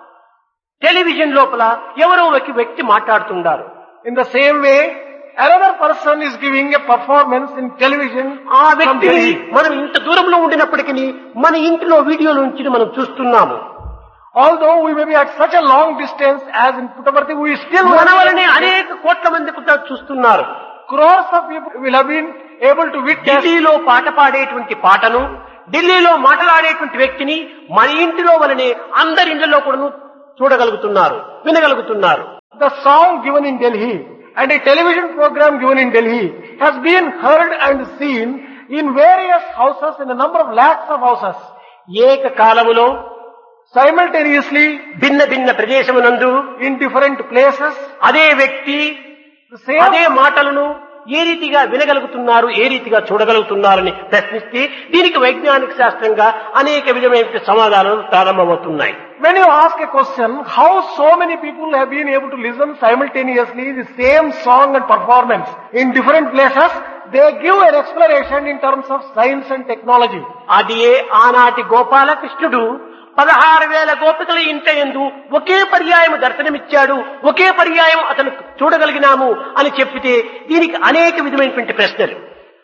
టెలివిజన్ లోపల ఎవరో ఒక వ్యక్తి మాట్లాడుతున్నారు. In the same way, another person is giving a performance in television ఆ from వ్యక్తిని Delhi. మనం ఇంత దూరంలో ఉండినప్పటికీ మన ఇంటిలో వీడియో నుంచి మనం చూస్తున్నాము. Although we may be at such a long distance as in Puttaparthi, we still మన వలనే అనేక కోట్ల మంది కూడా చూస్తున్నారు. crores of people will have been able to witness. ఢిల్లీలో పాట పాడేటువంటి పాటను, ఢిల్లీలో మాట్లాడేటువంటి వ్యక్తిని మన ఇంటిలో వలనే అందరి ఇంట్లో కూడా చూడగలుగుతున్నారు, వినగలుగుతున్నారు. The song given in Delhi and a television program given in Delhi has been heard and seen in various houses, in a number of lakhs of houses. ఏక కాలములో Simultaneously, భిన్న భిన్న ప్రదేశమునందు in different places, అదే వ్యక్తి the same, అదే మాటలను ఏ రీతిగా వినగలుగుతున్నారు, ఏ రీతిగా చూడగలుగుతున్నారని ప్రశ్నిస్తే దీనికి వైజ్ఞానిక శాస్త్రంగా అనేక విధమైన సమాధానాలు ప్రారంభమవుతున్నాయి. when you ask a question, how so many people have been able to listen simultaneously the same song and performance in different places, they give an explanation in terms of science and technology. అది ఆనాటి గోపాలకృష్ణుడు పదహారు వేల గోపికల ఇంట యందు ఒకే పర్యాయం దర్శనమిచ్చాడు, ఒకే పర్యాయం అతను చూడగలిగినాము అని చెప్పితే దీనికి అనేక విధమైనటువంటి ప్రశ్నలు.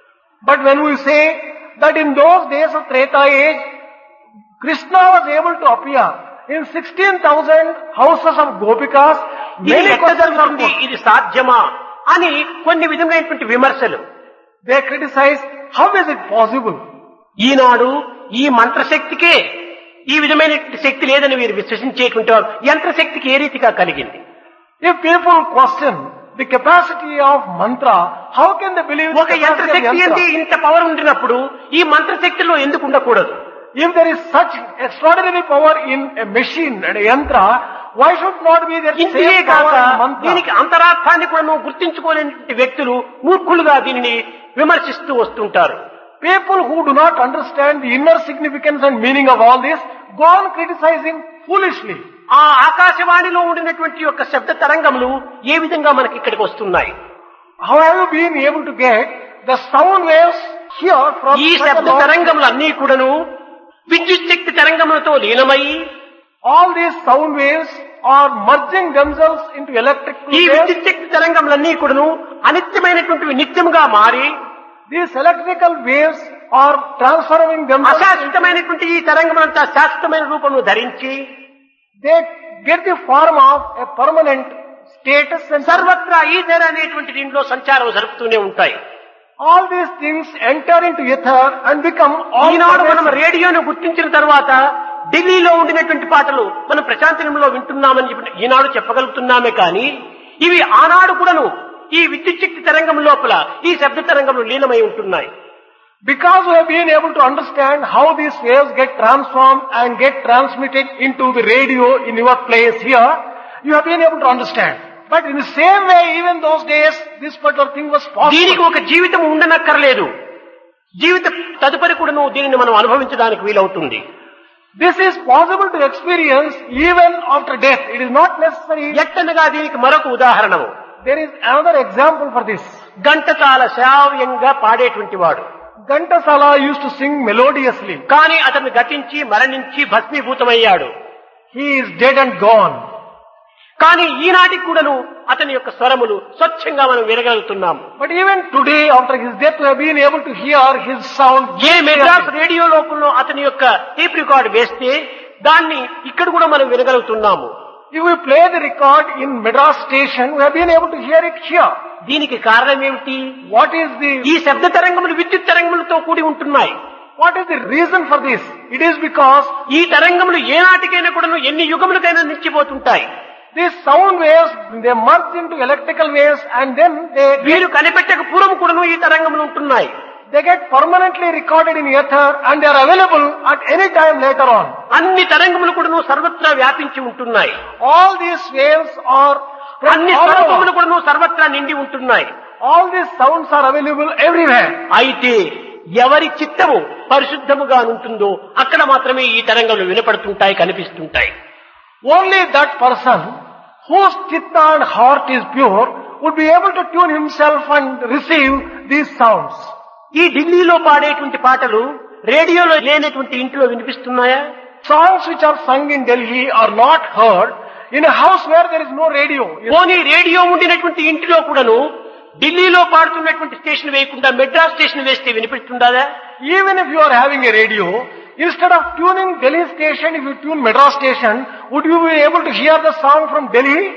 But when we say that in those days of Treta age, Krishna was able to appear in sixteen thousand houses of Gopikas, ఇది many ఎట్లా questions are జరుగుతుంది, put. ఇది సాధ్యమా అని కొన్ని విధమైనటువంటి విమర్శలు. They criticize, how is it possible? ఈనాడు ఈ మంత్రశక్తికే ఈ విధమైన శక్తి లేదని వీరు విశ్వసించేటువంటి వారు యంత్రశక్తికి ఏ రీతిగా కలిగింది? If people question the capacity of mantra, how can they believe the ఒక capacity of యంత్రశక్తి అంటే yantra? ఇంత పవర్ ఉండినప్పుడు ఈ మంత్రశక్తిలో ఎందుకు ఉండకూడదు? If there is such extraordinary power in a machine and a yantra, why should not be there ఇంతే same కాక power in mantra? దీనికి అంతరార్థాన్ని కూడా గుర్తించుకోలేని వ్యక్తులు మూర్ఖులుగా దీనిని విమర్శిస్తూ వస్తుంటారు. People who do not understand the inner significance and meaning of all this go on criticizing foolishly. ఆ ఆకాశవాణిలో ఉండినటువంటి యొక్క శబ్ద తరంగములు ఏ విధంగా మనకి ఇక్కడికి వస్తున్నాయి? How have you been able to get the sound waves here from ఈ such a శబ్ద long తరంగములు అన్నీ కూడాను విద్యుత్ శక్తి తరంగములతో లీనమై all these sound waves are merging themselves into electrical ఈ waves. విద్యుత్ శక్తి తరంగములన్నీ కూడాను అనిత్యమైనటువంటి నిత్యముగా మారి These electrical waves are transforming themselves. అశాశ్వతమైనటువంటి ఈ తరంగములంతా శాశ్వతమైన రూపమును ధరించి They get the form of a permanent status and సర్వత్రా ఈథర్ అనేటువంటి దీంట్లో సంచారం జరుపుతూనే ఉంటాయి. all these things enter into ether and become all ఈనాడు మనం pervasive. రేడియోను గుర్తించిన తర్వాత ఢిల్లీలో ఉండినటువంటి పాటలు మనం ప్రశాంతనంలో వింటున్నామని చెప్పి ఈనాడు చెప్పగలుగుతున్నామే కానీ ఇవి ఆనాడు కూడాను ఈ విద్యుత్ శక్తి తరంగం లోపల ఈ శబ్ద తరంగంలో లీనమై ఉంటున్నాయి. Because we have been able to understand how these waves get transformed and get transmitted into the radio in your place here, you have been able to understand. But in the same way, even those days, this particular thing was దీనికి possible. ఒక జీవితం ఉండనక్కర్లేదు, జీవిత తదుపరి కూడాను దీనిని మనం అనుభవించడానికి వీలవుతుంది. This is possible to experience even after death. It is not necessary. ఎట్టనగా దీనికి మరొక ఉదాహరణము. There is another example for this. Ghantasala శ్రావ్యంగా పాడేటువంటి వాడు, Ghantasala used to sing melodiously. కానీ అతను గతించి మరణించి భస్మీభూతమయ్యాడు. He is dead and gone. కానీ ఈనాటికి కూడాను అతని యొక్క స్వరములు స్వచ్ఛంగా మనం వినగలుగుతున్నాము. But even today, after his death, we have been able to hear his sound. A Madras radio లోపల అతని యొక్క టేప్ రికార్డ్ వేస్తే దాన్ని ఇక్కడ కూడా మనం వినగలుగుతున్నాము. If we play the record in Madras station, we have been able to hear it here. దీనికి కారణం ఏమిటి? What is the ఈ శబ్ద తరంగములు విద్యుత్ తరంగములతో కూడి ఉంటున్నాయి. what is the reason for this? It is because ఈ తరంగములు ఏ నాటికైనా కూడాను ఎన్ని యుగములకైనా నిలిచిపోతుంటాయి. these sound waves, they merge into electrical waves and then they వీరు కనిపెట్టక పూర్వం కూడాను ఈ తరంగములు ఉంటున్నాయి. they get permanently recorded in ether and they are available at any time later on. అన్ని తరంగములు కూడాను సర్వత్రా వ్యాపించి ఉంటున్నాయి. All these waves are spread అన్ని all over. స్వరూపములు కూడాను సర్వత్రా నిండి ఉంటున్నాయి. All these sounds are available everywhere. అయితే ఎవరి చిత్తము పరిశుద్ధముగా ఉంటుందో అక్కడ మాత్రమే ఈ తరంగములు వినపడుతుంటాయి, కనిపిస్తుంటాయి. Only that person whose chitta and heart is pure would be able to tune himself and receive these sounds. ఈ ఢిల్లీలో పాడేటువంటి పాటలు రేడియోలో లేనటువంటి ఇంటిలో వినిపిస్తున్నాయా? Songs which are sung in Delhi are not heard in a house where there is no radio. పోనీ radio ఉండినటువంటి ఇంటిలో కూడాను ఢిల్లీలో పాడుతున్నటువంటి స్టేషన్ వేయకుండా మెడ్రాస్ స్టేషన్ వేస్తే వినిపిస్తుందా? Even if you are having a radio, instead of tuning Delhi station, if you tune Madras station, would you be able to hear the song from Delhi?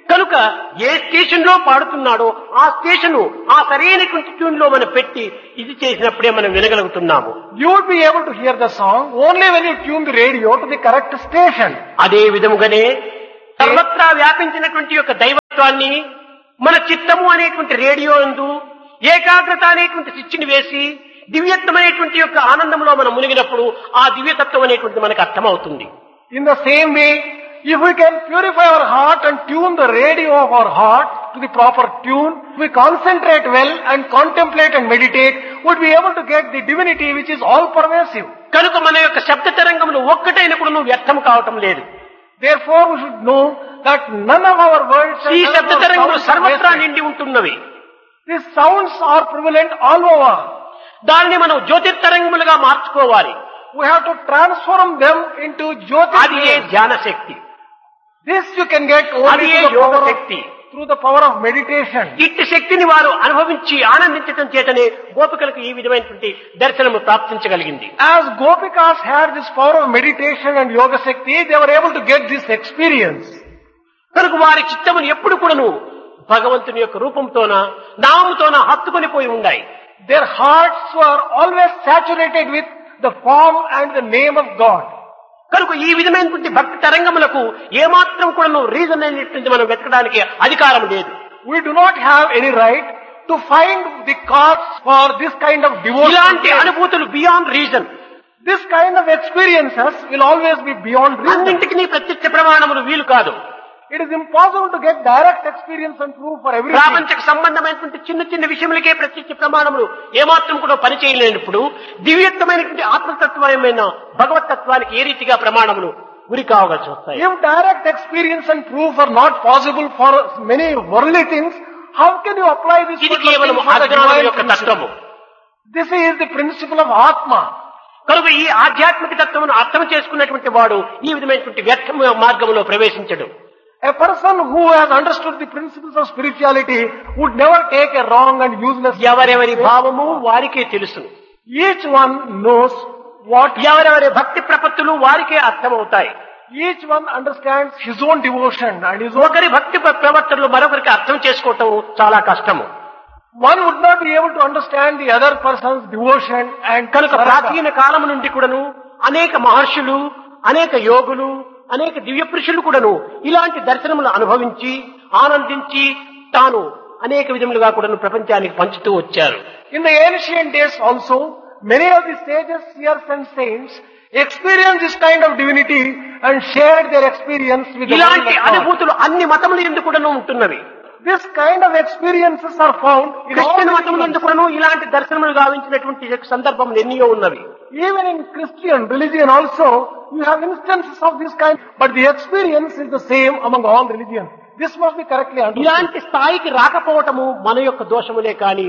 కనుక ఏ station లో పాడుతున్నాడో ఆ స్టేషన్ ఆ సరైనటువంటి tune లో మనం పెట్టి ఇది చేసినప్పుడే మనం వినగలుగుతున్నాము. You would be able to hear the song only when you tune the radio to the correct station. అదే విధముగానే సర్వత్రా వ్యాపించినటువంటి యొక్క దైవత్వాన్ని మన చిత్తము అనేటువంటి రేడియో యందు ఏకాగ్రత అనేటువంటి స్విచ్ని వేసి దివ్యత్వమైనటువంటి యొక్క ఆనందంలో మనం మునిగినప్పుడు ఆ దివ్యతత్వం అనేటువంటి మనకు అర్థమవుతుంది. In the same way, if we can purify our heart and tune the radio of our heart to the proper tune, we concentrate well and contemplate and meditate, would be able to get the divinity which is all pervasive. కనుక మన యొక్క శబ్ద తరంగములు ఒక్కటైన కూడా నువ్వు వ్యర్థం కావటం లేదు. Therefore, we should know that none of our words and ఈ none శబ్ద of our తరంగములు sounds are సర్వత్రా wasted. నిండి ఉంటున్నవి. These sounds are prevalent all over. దానిని మనం జ్యోతిర్తరంగములుగా మార్చుకోవాలి. We have to transform them into Jyoti. అది ఏ ధ్యాన శక్తి, This you can get అది only A through the, yoga power of, Shakti. through the power of meditation. ఇట్టి శక్తిని వారు అనుభవించి ఆనందించడం చేతనే గోపికలకు ఈ విధమైనటువంటి దర్శనము ప్రాప్తించగలిగింది. As Gopikas had this power of meditation and Yoga Shakti, they were able to get this experience. కనుక వారి చిత్తమును ఎప్పుడు కూడాను భగవంతుని యొక్క రూపంతోన నామముతోన హత్తుకొని పోయి ఉన్నాయి. Their hearts were always saturated with the form and the name of God. కనుక ఈ విధమైనటువంటి భక్తి తరంగములకు ఏమాత్రం కూడాను రీజన్ అనేటువంటి మనం వెతకడానికి అధికారం లేదు. We do not have any right to find the cause for this kind of devotion. ఇలాంటి అనుభూతులు beyond reason. This kind of experiences will always be beyond reason. అన్నింటికి ప్రత్యక్ష ప్రమాణములు వీలు కాదు. It is impossible to get direct experience and proof for everything. ప్రాపంచిక సంబంధమైనటువంటి చిన్న చిన్న విషయములకే ప్రత్యక్ష ప్రమాణములు ఏమాత్రం కూడా పనిచేయలేనప్పుడు దివ్యత్వమైనటువంటి ఆత్మతత్వమైన భగవతత్వానికి ఏ రీతిగా ప్రమాణములు గురి కావలసి వస్తాయి. If direct experience and proof are not possible for many worldly things, how can you apply this ఇది particular కేవలం thing for the అజ్ఞానం divine యొక్క తత్వము. principle? This is the principle of Atma. కనుక ఈ ఆధ్యాత్మిక తత్వమును అర్థం చేసుకున్నటువంటి వాడు ఈ విధమైనటువంటి వ్యర్థ మార్గంలో ప్రవేశించడు. A person who has understood the principles of spirituality would never take a wrong and useless ఎవరెవరి భావము వారికే తెలుసు. Each one knows what, ఎవరెవరి భక్తి ప్రపత్తులు వారికే అర్థమవుతాయి. each one understands his own devotion and his own. ఒకరి భక్తి ప్రవర్తనలు మరొకరికి అర్థం చేసుకోవటం చాలా కష్టము. One would not be able to understand the other person's devotion and కనుక sarada. ప్రాచీన కాలము నుండి కూడాను అనేక మహర్షులు, అనేక యోగులు, అనేక దివ్య పురుషులు కూడాను ఇలాంటి దర్శనములు అనుభవించి ఆనందించి తాను అనేక విధములుగా కూడాను ప్రపంచానికి పంచుతూ వచ్చారు. In the ancient days also, many of the sages, seers and saints experienced this kind of divinity and shared their experience with the world ఇలాంటి of God. అనుభూతులు అన్ని మతములు ఎందుకు కూడాను ఉంటున్నవి. This kind of experiences are found in all Christian మతములు religions. ఎందుకు కూడాను ఇలాంటి దర్శనములు గావించినటువంటి సందర్భములు ఎన్నో ఉన్నవి. Even in Christian religion also, you have instances of this kind, but the experience is the same among all religions. This must be correctly understood. ఇలాంటి స్థాయికి రాకపోవటము మన యొక్క దోషములే కాని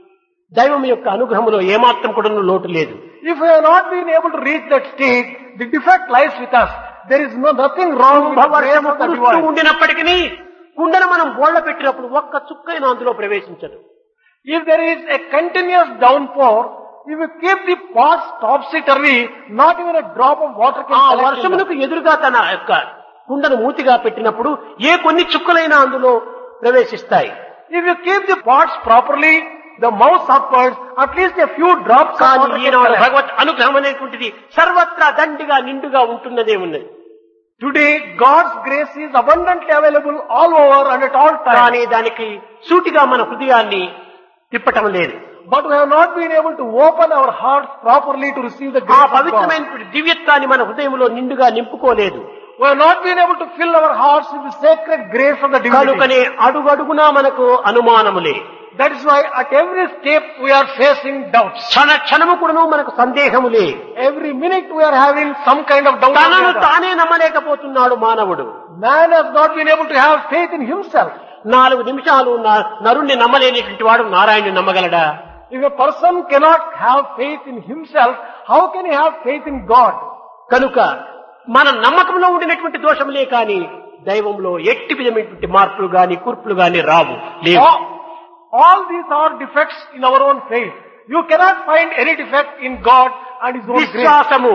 దైవం యొక్క అనుగ్రహములో ఏమాత్రం కూడా లోటు లేదు. If we have not been able to reach that stage, the defect lies with us. There is no nothing wrong with the grace వర్షము of the కురుస్తూ divine. ఉండినప్పటికీ కుండను మనం బోళ్ల పెట్టినప్పుడు ఒక్క చుక్కైన అందులో ప్రవేశించదు. If there is a continuous downpour, if you keep the pots topsy-turvy, not even a drop of water can ఆ collect in them. వర్షమునకు ఎదురుగా తన యొక్క కుండను మూతిగా పెట్టినప్పుడు ఏ కొన్ని చుక్కలైనా అందులో ప్రవేశిస్తాయి. If you keep the pots properly, the mouth upwards, at least a few drops of కానీ water can ఈనాడు collect. భగవత్ అనుగ్రహం అనేటువంటిది సర్వత్రా దండిగా నిండుగా ఉంటున్నదే ఉన్నది. Today, God's grace is abundantly available all over and at all times. కానీ దానికి సూటిగా మన హృదయాన్ని తిప్పటం లేదు. But we have not been able to open our hearts properly to receive the ఆ grace of God. పవిత్రమైనటువంటి దివ్యత్వాన్ని మన హృదయంలో నిండుగా నింపుకోలేదు. We have not been able to fill our hearts with the sacred grace of the divinity. కనుకనే అడుగడుగునా మనకు అనుమానములే. That is why at every step we are facing doubts. క్షణ క్షణము కూడాను మనకు సందేహములే. Every minute we are having some kind of doubt. తనను తానే నమ్మలేకపోతున్నాడు మానవుడు. Man has not been able to have faith in himself. నాలుగు నిమిషాలు న- నరుణ్ణి నమ్మలేనిటువంటి వాడు నారాయణుని నమ్మగలడా? If a person cannot have faith in himself, how can he have faith in God? కనుక మన నమ్మకంలో ఉండినటువంటి దోషములే కాని దైవంలో ఎట్టి విధమైనటువంటి మార్పులు గాని కూర్పులు గాని రావు లేవు. All, all these are defects in our own faith. You cannot find any defect in God and His own grace. విశ్వాసము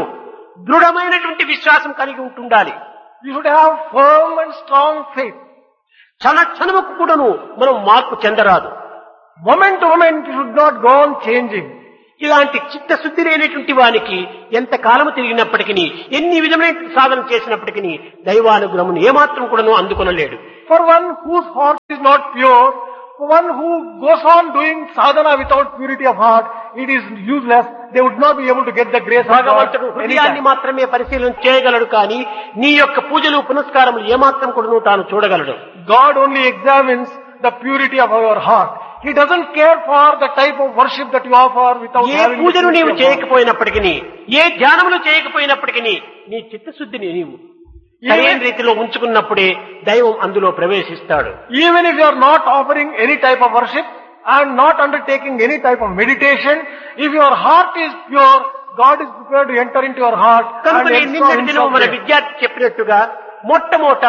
దృఢమైనటువంటి విశ్వాసం కలిగి ఉంటుండాలి. You should have firm and strong faith. క్షణ క్షణముకు కూడాను మనం మార్పు చెందరాదు. Moment to moment you should not go on changing. ఇలాంటి చిత్తశుద్ధి లేనటువంటి వానికి ఎంత కాలము తిరిగినప్పటికీ ఎన్ని విధమైన సాధన చేసినప్పటికీ దైవానుగ్రహమును ఏమాత్రం కూడాను అందుకొనలేడు. For one whose heart is not pure, for one who goes on doing sadhana without purity of heart, it is useless. They would not be able to get the grace of God. భగవంతుడు హృదయాన్ని మాత్రమే పరిశీలన చేయగలడు కానీ నీ యొక్క పూజలు పునస్కారములు ఏమాత్రం కూడాను తాను చూడగలడు. God only examines the purity of our heart. He doesn't care for the type of worship that you offer without A having the పూజను purity నీవు of heart. చేయకపోయినప్పటికీ ఏ ధ్యానములు చేయకపోయినప్పటికీ నీ చిత్తశుద్ధిని నీవు సరైన రీతిలో ఉంచుకున్నప్పుడే దైవం అందులో ప్రవేశిస్తాడు. Even if you are not offering any type of worship and not undertaking any type of meditation, if your heart is pure, God is prepared to enter into your heart and కనుక exalt నిన్నటి దినం himself మన there. విద్యార్థి చెప్పినట్టుగా మొట్టమొదట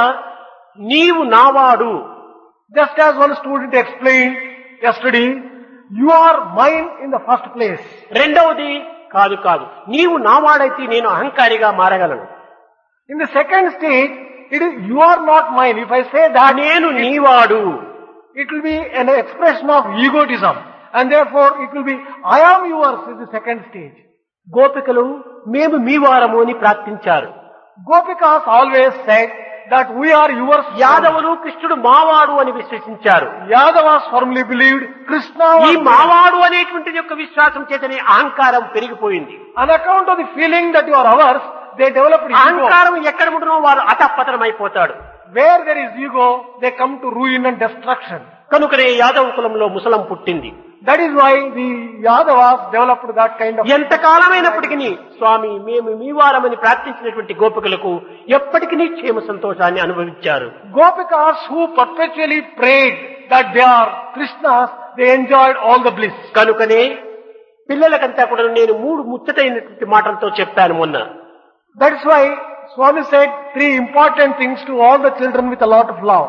నీవు నావాడు. Just as one student explained yesterday, you are mine in the first place. రెండవది కాదు కాదు నీవు నావాడైతే నేను అహంకారిగా మారగలను. In the second stage, it is you are not mine. If I say that, నేను నీవాడు. it will be an expression of egotism, and therefore it will be I am yours is the second stage. గోపికలు మేము మీ వారము అని ప్రార్థించారు. Gopikas always said that we are yours. యాదవులు కృష్ణుడు మావాడు అని విశ్వసించారు. Yadavas firmly believed Krishna ఈ was there. మావాడు అనేటువంటి యొక్క విశ్వాసం చేతనే అహంకారం పెరిగిపోయింది. On account of the feeling that you are ours, they developed ego. అహంకారం ఎక్కడ ఉంటున్నో వారు అతపతనం అయిపోతాడు. Where there is ego, they come to ruin and destruction. కనుకనే యాదవ కులంలో ముసలం పుట్టింది. That is why the Yadavas developed that kind of. ఎంత కాలమైనప్పటికీ స్వామి మేము మీ వారమని ప్రార్థించినటువంటి గోపికలకు ఎప్పటికీ క్షేమ సంతోషాన్ని అనుభవించారు. Gopikas who perpetually prayed that they are Krishnas, they enjoyed all the bliss. కనుకనే పిల్లలకంతా కూడా నేను మూడు ముచ్చటైనటువంటి మాటలతో చెప్పాను మొన్న. That is why Swami said three important things to all the children with a lot of love.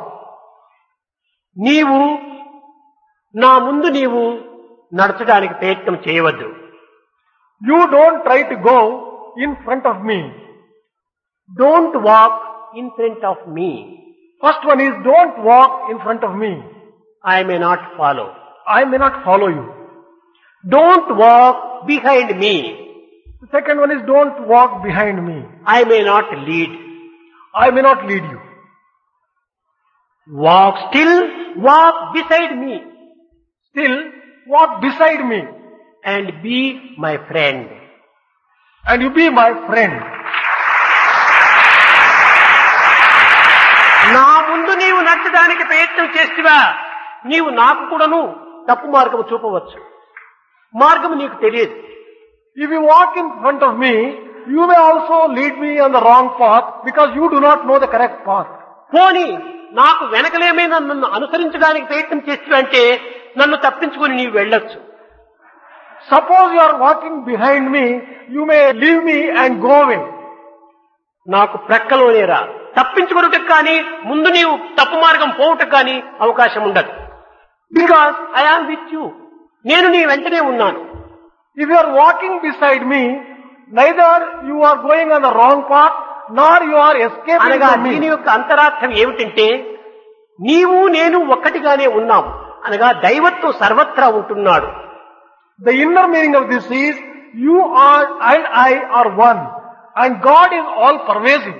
నీవు నా ముందు నీవు నడచడానికి ప్రయత్నం చేయవద్దు. You don't try to go in front of me. Don't walk in front of me. First one is don't walk in front of me. I may not follow. I may not follow you. Don't walk behind me. The second one is don't walk behind me. I may not lead. I may not lead you. Walk still walk beside me Still walk beside me and be my friend. and you be my friend. నా ముందు నీవు నడచడానికి ప్రయత్నం చేస్తువా నీవు నాకు కూడాను తప్పు మార్గము చూపవచ్చు. మార్గము నీకు తెలియదు. If you walk in front of me, you may also lead me on the wrong path because you do not know the correct path. పోనీ నాకు వెనకలేమైనా నన్ను అనుసరించడానికి ప్రయత్నం చేస్తువంటే నన్ను తప్పించుకుని నీవు వెళ్ళొచ్చు. Suppose you are walking behind me, you may leave me and go away. నాకు ప్రక్కలోనే రా. తప్పించుకున్నట్టుకు కానీ ముందు నీవు తప్పు మార్గం పోవుటకు కానీ అవకాశం ఉండదు. Because I am with you. నేను నీ వెంటనే ఉన్నాను. If you are walking beside me, neither you are going on the wrong path, nor you are escaping అనగా from దీని me. యొక్క అంతరార్థం ఏమిటంటే నీవు నేను ఒక్కటిగానే ఉన్నాం అనగా దైవత్వం సర్వత్రా ఉంటున్నాడు. The inner meaning of this is, you are and I are one, and God is all pervasive.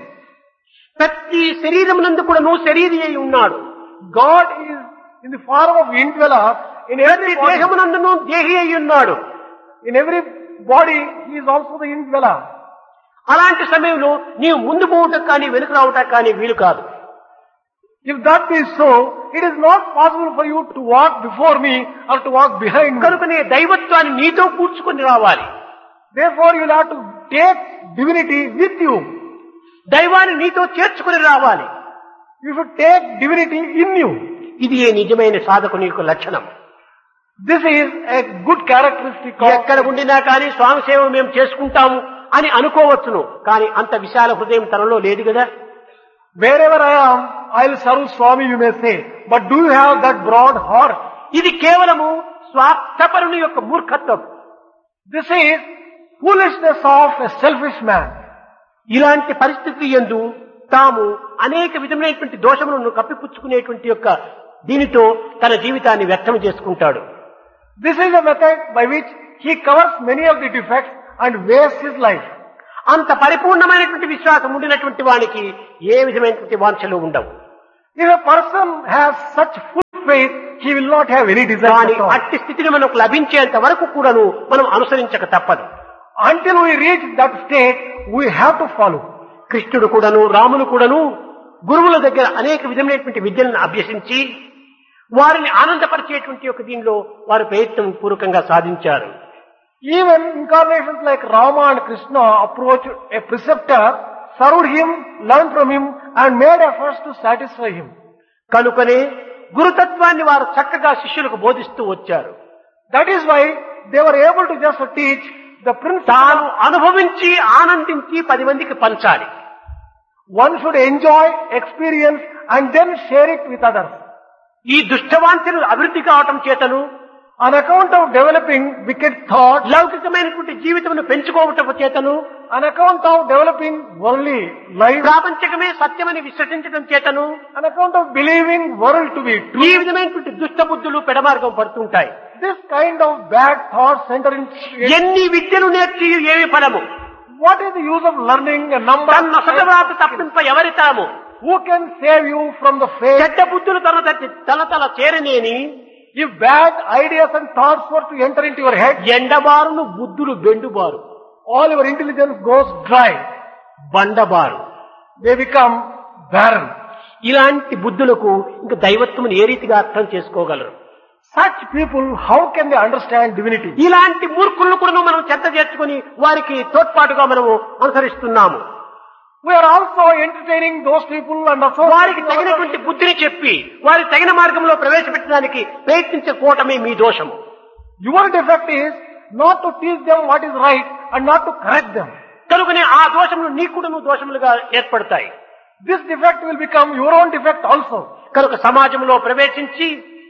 ప్రతి శరీరమునందు కూడా నువ్వు శరీరి అయి ఉన్నాడు. God is in the form of indweller in ప్రతి every body. దేహమునందును దేహి అయి ఉన్నాడు. In every body, He is also the indweller. అలాంటి సమయంలో నీవు ముందు పోవటం కానీ వెనుక రావటం కానీ వీలు కాదు. If that is so, it is not possible for you to walk before me or to walk behind me. కనుక నీ దైవత్వాన్ని నీతో కూర్చుకొని రావాలి. Therefore, you will have to take divinity with you. దైవాన్ని నీతో చేర్చుకుని రావాలి. You should take divinity in you. ఇది ఏ నిజమైన సాధకుని యొక్క లక్షణం. This is a good characteristic of. ఎక్కడ ఉండినా కానీ స్వామి సేవ మేము చేసుకుంటాము అని అనుకోవచ్చును. కానీ అంత విశాల హృదయం తనలో లేదు కదా. Wherever I am, I will serve Swami, you may say. But do you have that broad heart? ఇది కేవలము స్వార్థపరుని యొక్క మూర్ఖత్వం. This is foolishness of a selfish man. ఇలాంటి పరిస్థితి యందు తాము అనేక విధమైనటువంటి దోషములను కప్పిపుచ్చుకునేటువంటి యొక్క దీనితో తన జీవితాన్ని వ్యర్థం చేసుకుంటాడు. This is a method by which he covers many of the defects and wastes his life. అంత పరిపూర్ణమైనటువంటి విశ్వాసం ఉండినటువంటి వానికి ఏ విధమైనటువంటి వాంఛలు ఉండవు. If a person has such full faith, he will not have any desire కానీ at all. అట్టి స్థితిని మనకు లభించేంత వరకు కూడాను మనం అనుసరించక తప్పదు. Until we reach that state, we have to follow. కృష్ణుడు కూడాను రాములు కూడాను గురువుల దగ్గర అనేక విధమైనటువంటి విద్యలను అభ్యసించి వారిని ఆనందపరిచేటువంటి యొక్క దీనిలో వారు ప్రయత్నం పూర్వకంగా సాధించారు. Even incarnations like Rama and Krishna approached a preceptor, served him, learned from him, and made efforts to satisfy him. కనుకనే గురుతత్వాన్ని వారు చక్కగా శిష్యులకు బోధిస్తూ వచ్చారు. That is why they were able to just teach the principle. తాను అనుభవించి ఆనందించి పది మందికి పంచాలి. One should enjoy, experience, and then share it with others. ఈ దుష్టవాంఛలు అభివృద్ధి కావటం చేతను On account of developing wicked thoughts, లౌకికమైనటువంటి జీవితమును పెంచుకోవటం చేతను on account of developing worldly life, ప్రాపంచకమే సత్యమని విశ్వసించడం చేతను on account of believing world to be ఈ true, విధమైనటువంటి దుష్ట బుద్ధులు పెడమార్గం పడుతుంటాయి. this kind of bad thoughts enter in. ఎన్ని విద్యలు నేర్చి ఏమి ఫలము? What is the use of learning a number? తన నొసటరాత తప్పింప ఎవరి తరము? Who can save you from the fate? చెడ్డ బుద్ధులు తన తన- తన తల చేరనేని If bad ideas and thoughts were to enter into your head, ఎండబారును బుద్ధులు బెండుబారు, all your intelligence goes dry. బండబారు. They become barren. ఇలాంటి బుద్ధులకు ఇంకా దైవత్వమును ఏ రీతిగా అర్థం చేసుకోగలరు? Such people, how can they understand divinity? ఇలాంటి మూర్ఖులను కూడా మనం చెత్త చేర్చుకుని వారికి తోడ్పాటుగా మనము అనుసరిస్తున్నాము. We are also entertaining those people and వారికి associating తగినటువంటి ourselves. బుద్ధిని చెప్పి వారి తగిన మార్గంలో ప్రవేశపెట్టడానికి ప్రయత్నించకపోవటమే మీ దోషము. Your defect is not to teach them what is right and not to correct them. కనుకనే ఆ దోషములు నీకుడును దోషములుగా ఏర్పడతాయి. This defect will become your own defect also. కనుక సమాజంలో ప్రవేశించి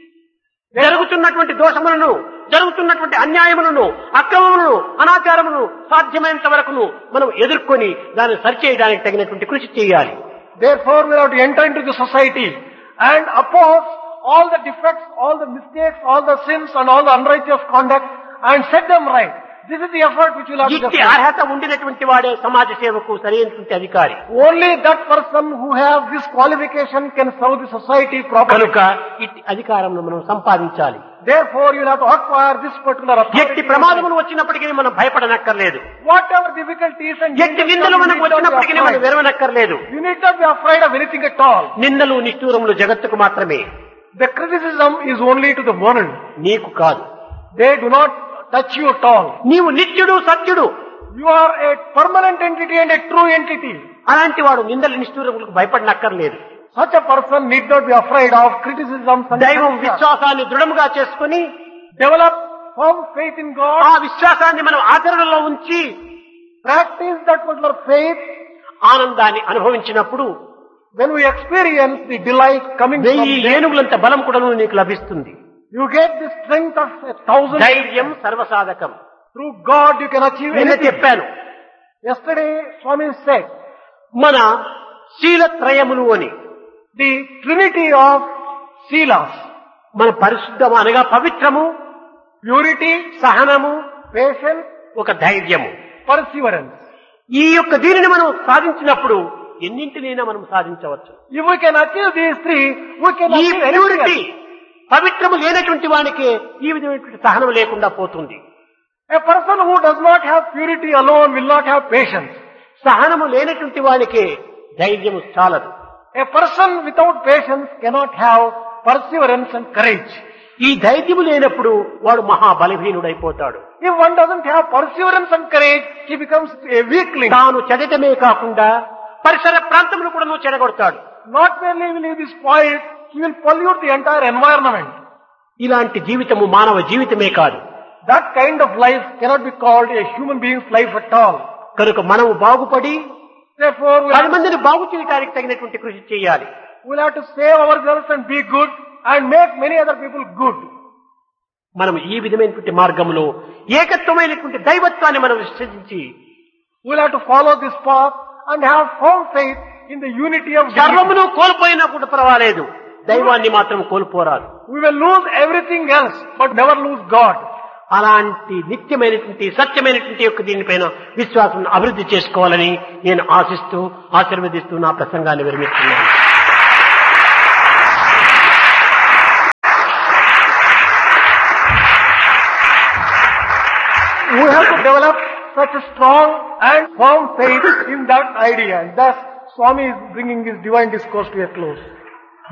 జరుగుతున్నటువంటి దోషములను, జరుగుతున్నటువంటి అన్యాయములను, అక్రమములను, అనాచారములను సాధ్యమైనంత వరకును మనం ఎదుర్కొని దాన్ని సరిచేయడానికి తగినటువంటి కృషి చేయాలి. Therefore, we have to enter into the society and oppose all the defects, all the mistakes, all the sins and all the unrighteous conduct and set them right. This is the effort which will have to ఇట్టి be. అర్హత ఉండినటువంటి వాడే సమాజ సేవకు సరైనటువంటి అధికారి. Only that person who has this qualification can serve the society properly. కనుక ఇట్టి అధికారం మనం సంపాదించాలి. Therefore, you will have to acquire this particular ఎట్టి authority. ప్రమాదములు వచ్చినప్పటికీ మనం భయపడనక్కర్లేదు. Whatever difficulties and ఎట్టి dangers నిందలు come, మనకు you need not be వచ్చినప్పటికీ మనం afraid. వెరవనక్కర్లేదు. You need not be afraid of anything at all. నిందలు నిష్ఠూరములు జగత్తుకు మాత్రమే, The criticism is only to the world. నీకు కాదు. They do not touch you at all. నీవు నిత్యుడు సత్యుడు. You are a permanent entity and a true entity. అలాంటి వాడు నిందలు నిష్ఠూరములకు భయపడనక్కర్లేదు. Such a person need not be afraid of criticisms and దైవం criticism. విశ్వాసాన్ని దృఢముగా చేసుకుని Develop firm faith in God. ఆ విశ్వాసాన్ని మనం ఆచరణలో ఉంచి Practice that particular faith. ఆనందాన్ని అనుభవించినప్పుడు When we experience the delight coming from వెయ్యి there, ఏనుగులంత బలం కూడా నీకు లభిస్తుంది. you get the strength of a thousand. ధైర్యం సర్వసాధకం. Through God you can achieve నిన్న anything. చెప్పాను, Yesterday Swami said, మన శీలత్రయములు అని the trinity of Silas, మన పరిశుద్ధము అనగా పవిత్రము, purity, సహనము, patience, ఒక ధైర్యము. perseverance. ఈ యొక్క దీనిని మనం సాధించినప్పుడు ఎన్నింటినైనా మనం సాధించవచ్చు. If we can achieve these three, we can ఈ achieve ప్యూరిటీ anything. పవిత్రము లేనటువంటి వానికి ఈ విధమైనటువంటి సహనం లేకుండా పోతుంది. A person who does not have purity alone will not have patience. సహనము లేనటువంటి వానికి ధైర్యము చాలదు. A person without patience cannot have perseverance and courage. ఈ ధైర్యము లేనప్పుడు వాడు మహాబలహీనుడైపోతాడు. If one doesn't have perseverance and courage, he becomes a weakling. తాను చెదటమే కాకుండా పరిసర ప్రాంతమును కూడా చెడగొడతాడు. Not merely will he be spoiled, he will pollute the entire environment. ఇలాంటి జీవితము మానవ జీవితమే కాదు. That kind of life cannot be called a human being's life at all. కనుక మనము బాగుపడి Therefore, we పది have, మందిని బాగు చేయడానికి తగినటువంటి కృషి చేయాలి. we'll have to save ourselves and be good and make many other people good. మనం ఈ విధమైనటువంటి మార్గంలో ఏకత్వమైనటువంటి దైవత్వాన్ని మనం విశ్వసించి We'll have to follow this path and have firm faith in the unity of divinity. సర్వమును కోల్పోయినా కూడా పర్వాలేదు, దైవాన్ని మాత్రం కోల్పోరాదు. We will lose everything else, but never lose God. అలాంటి నిత్యమైనటువంటి సత్యమైనటువంటి యొక్క దీనిపైన విశ్వాసం అభివృద్ధి చేసుకోవాలని నేను ఆశిస్తూ ఆశీర్వదిస్తూ నా ప్రసంగాన్ని విరమిస్తున్నాను. We have to develop such a strong and firm faith in that idea. And thus, Swami is bringing his divine discourse to a close.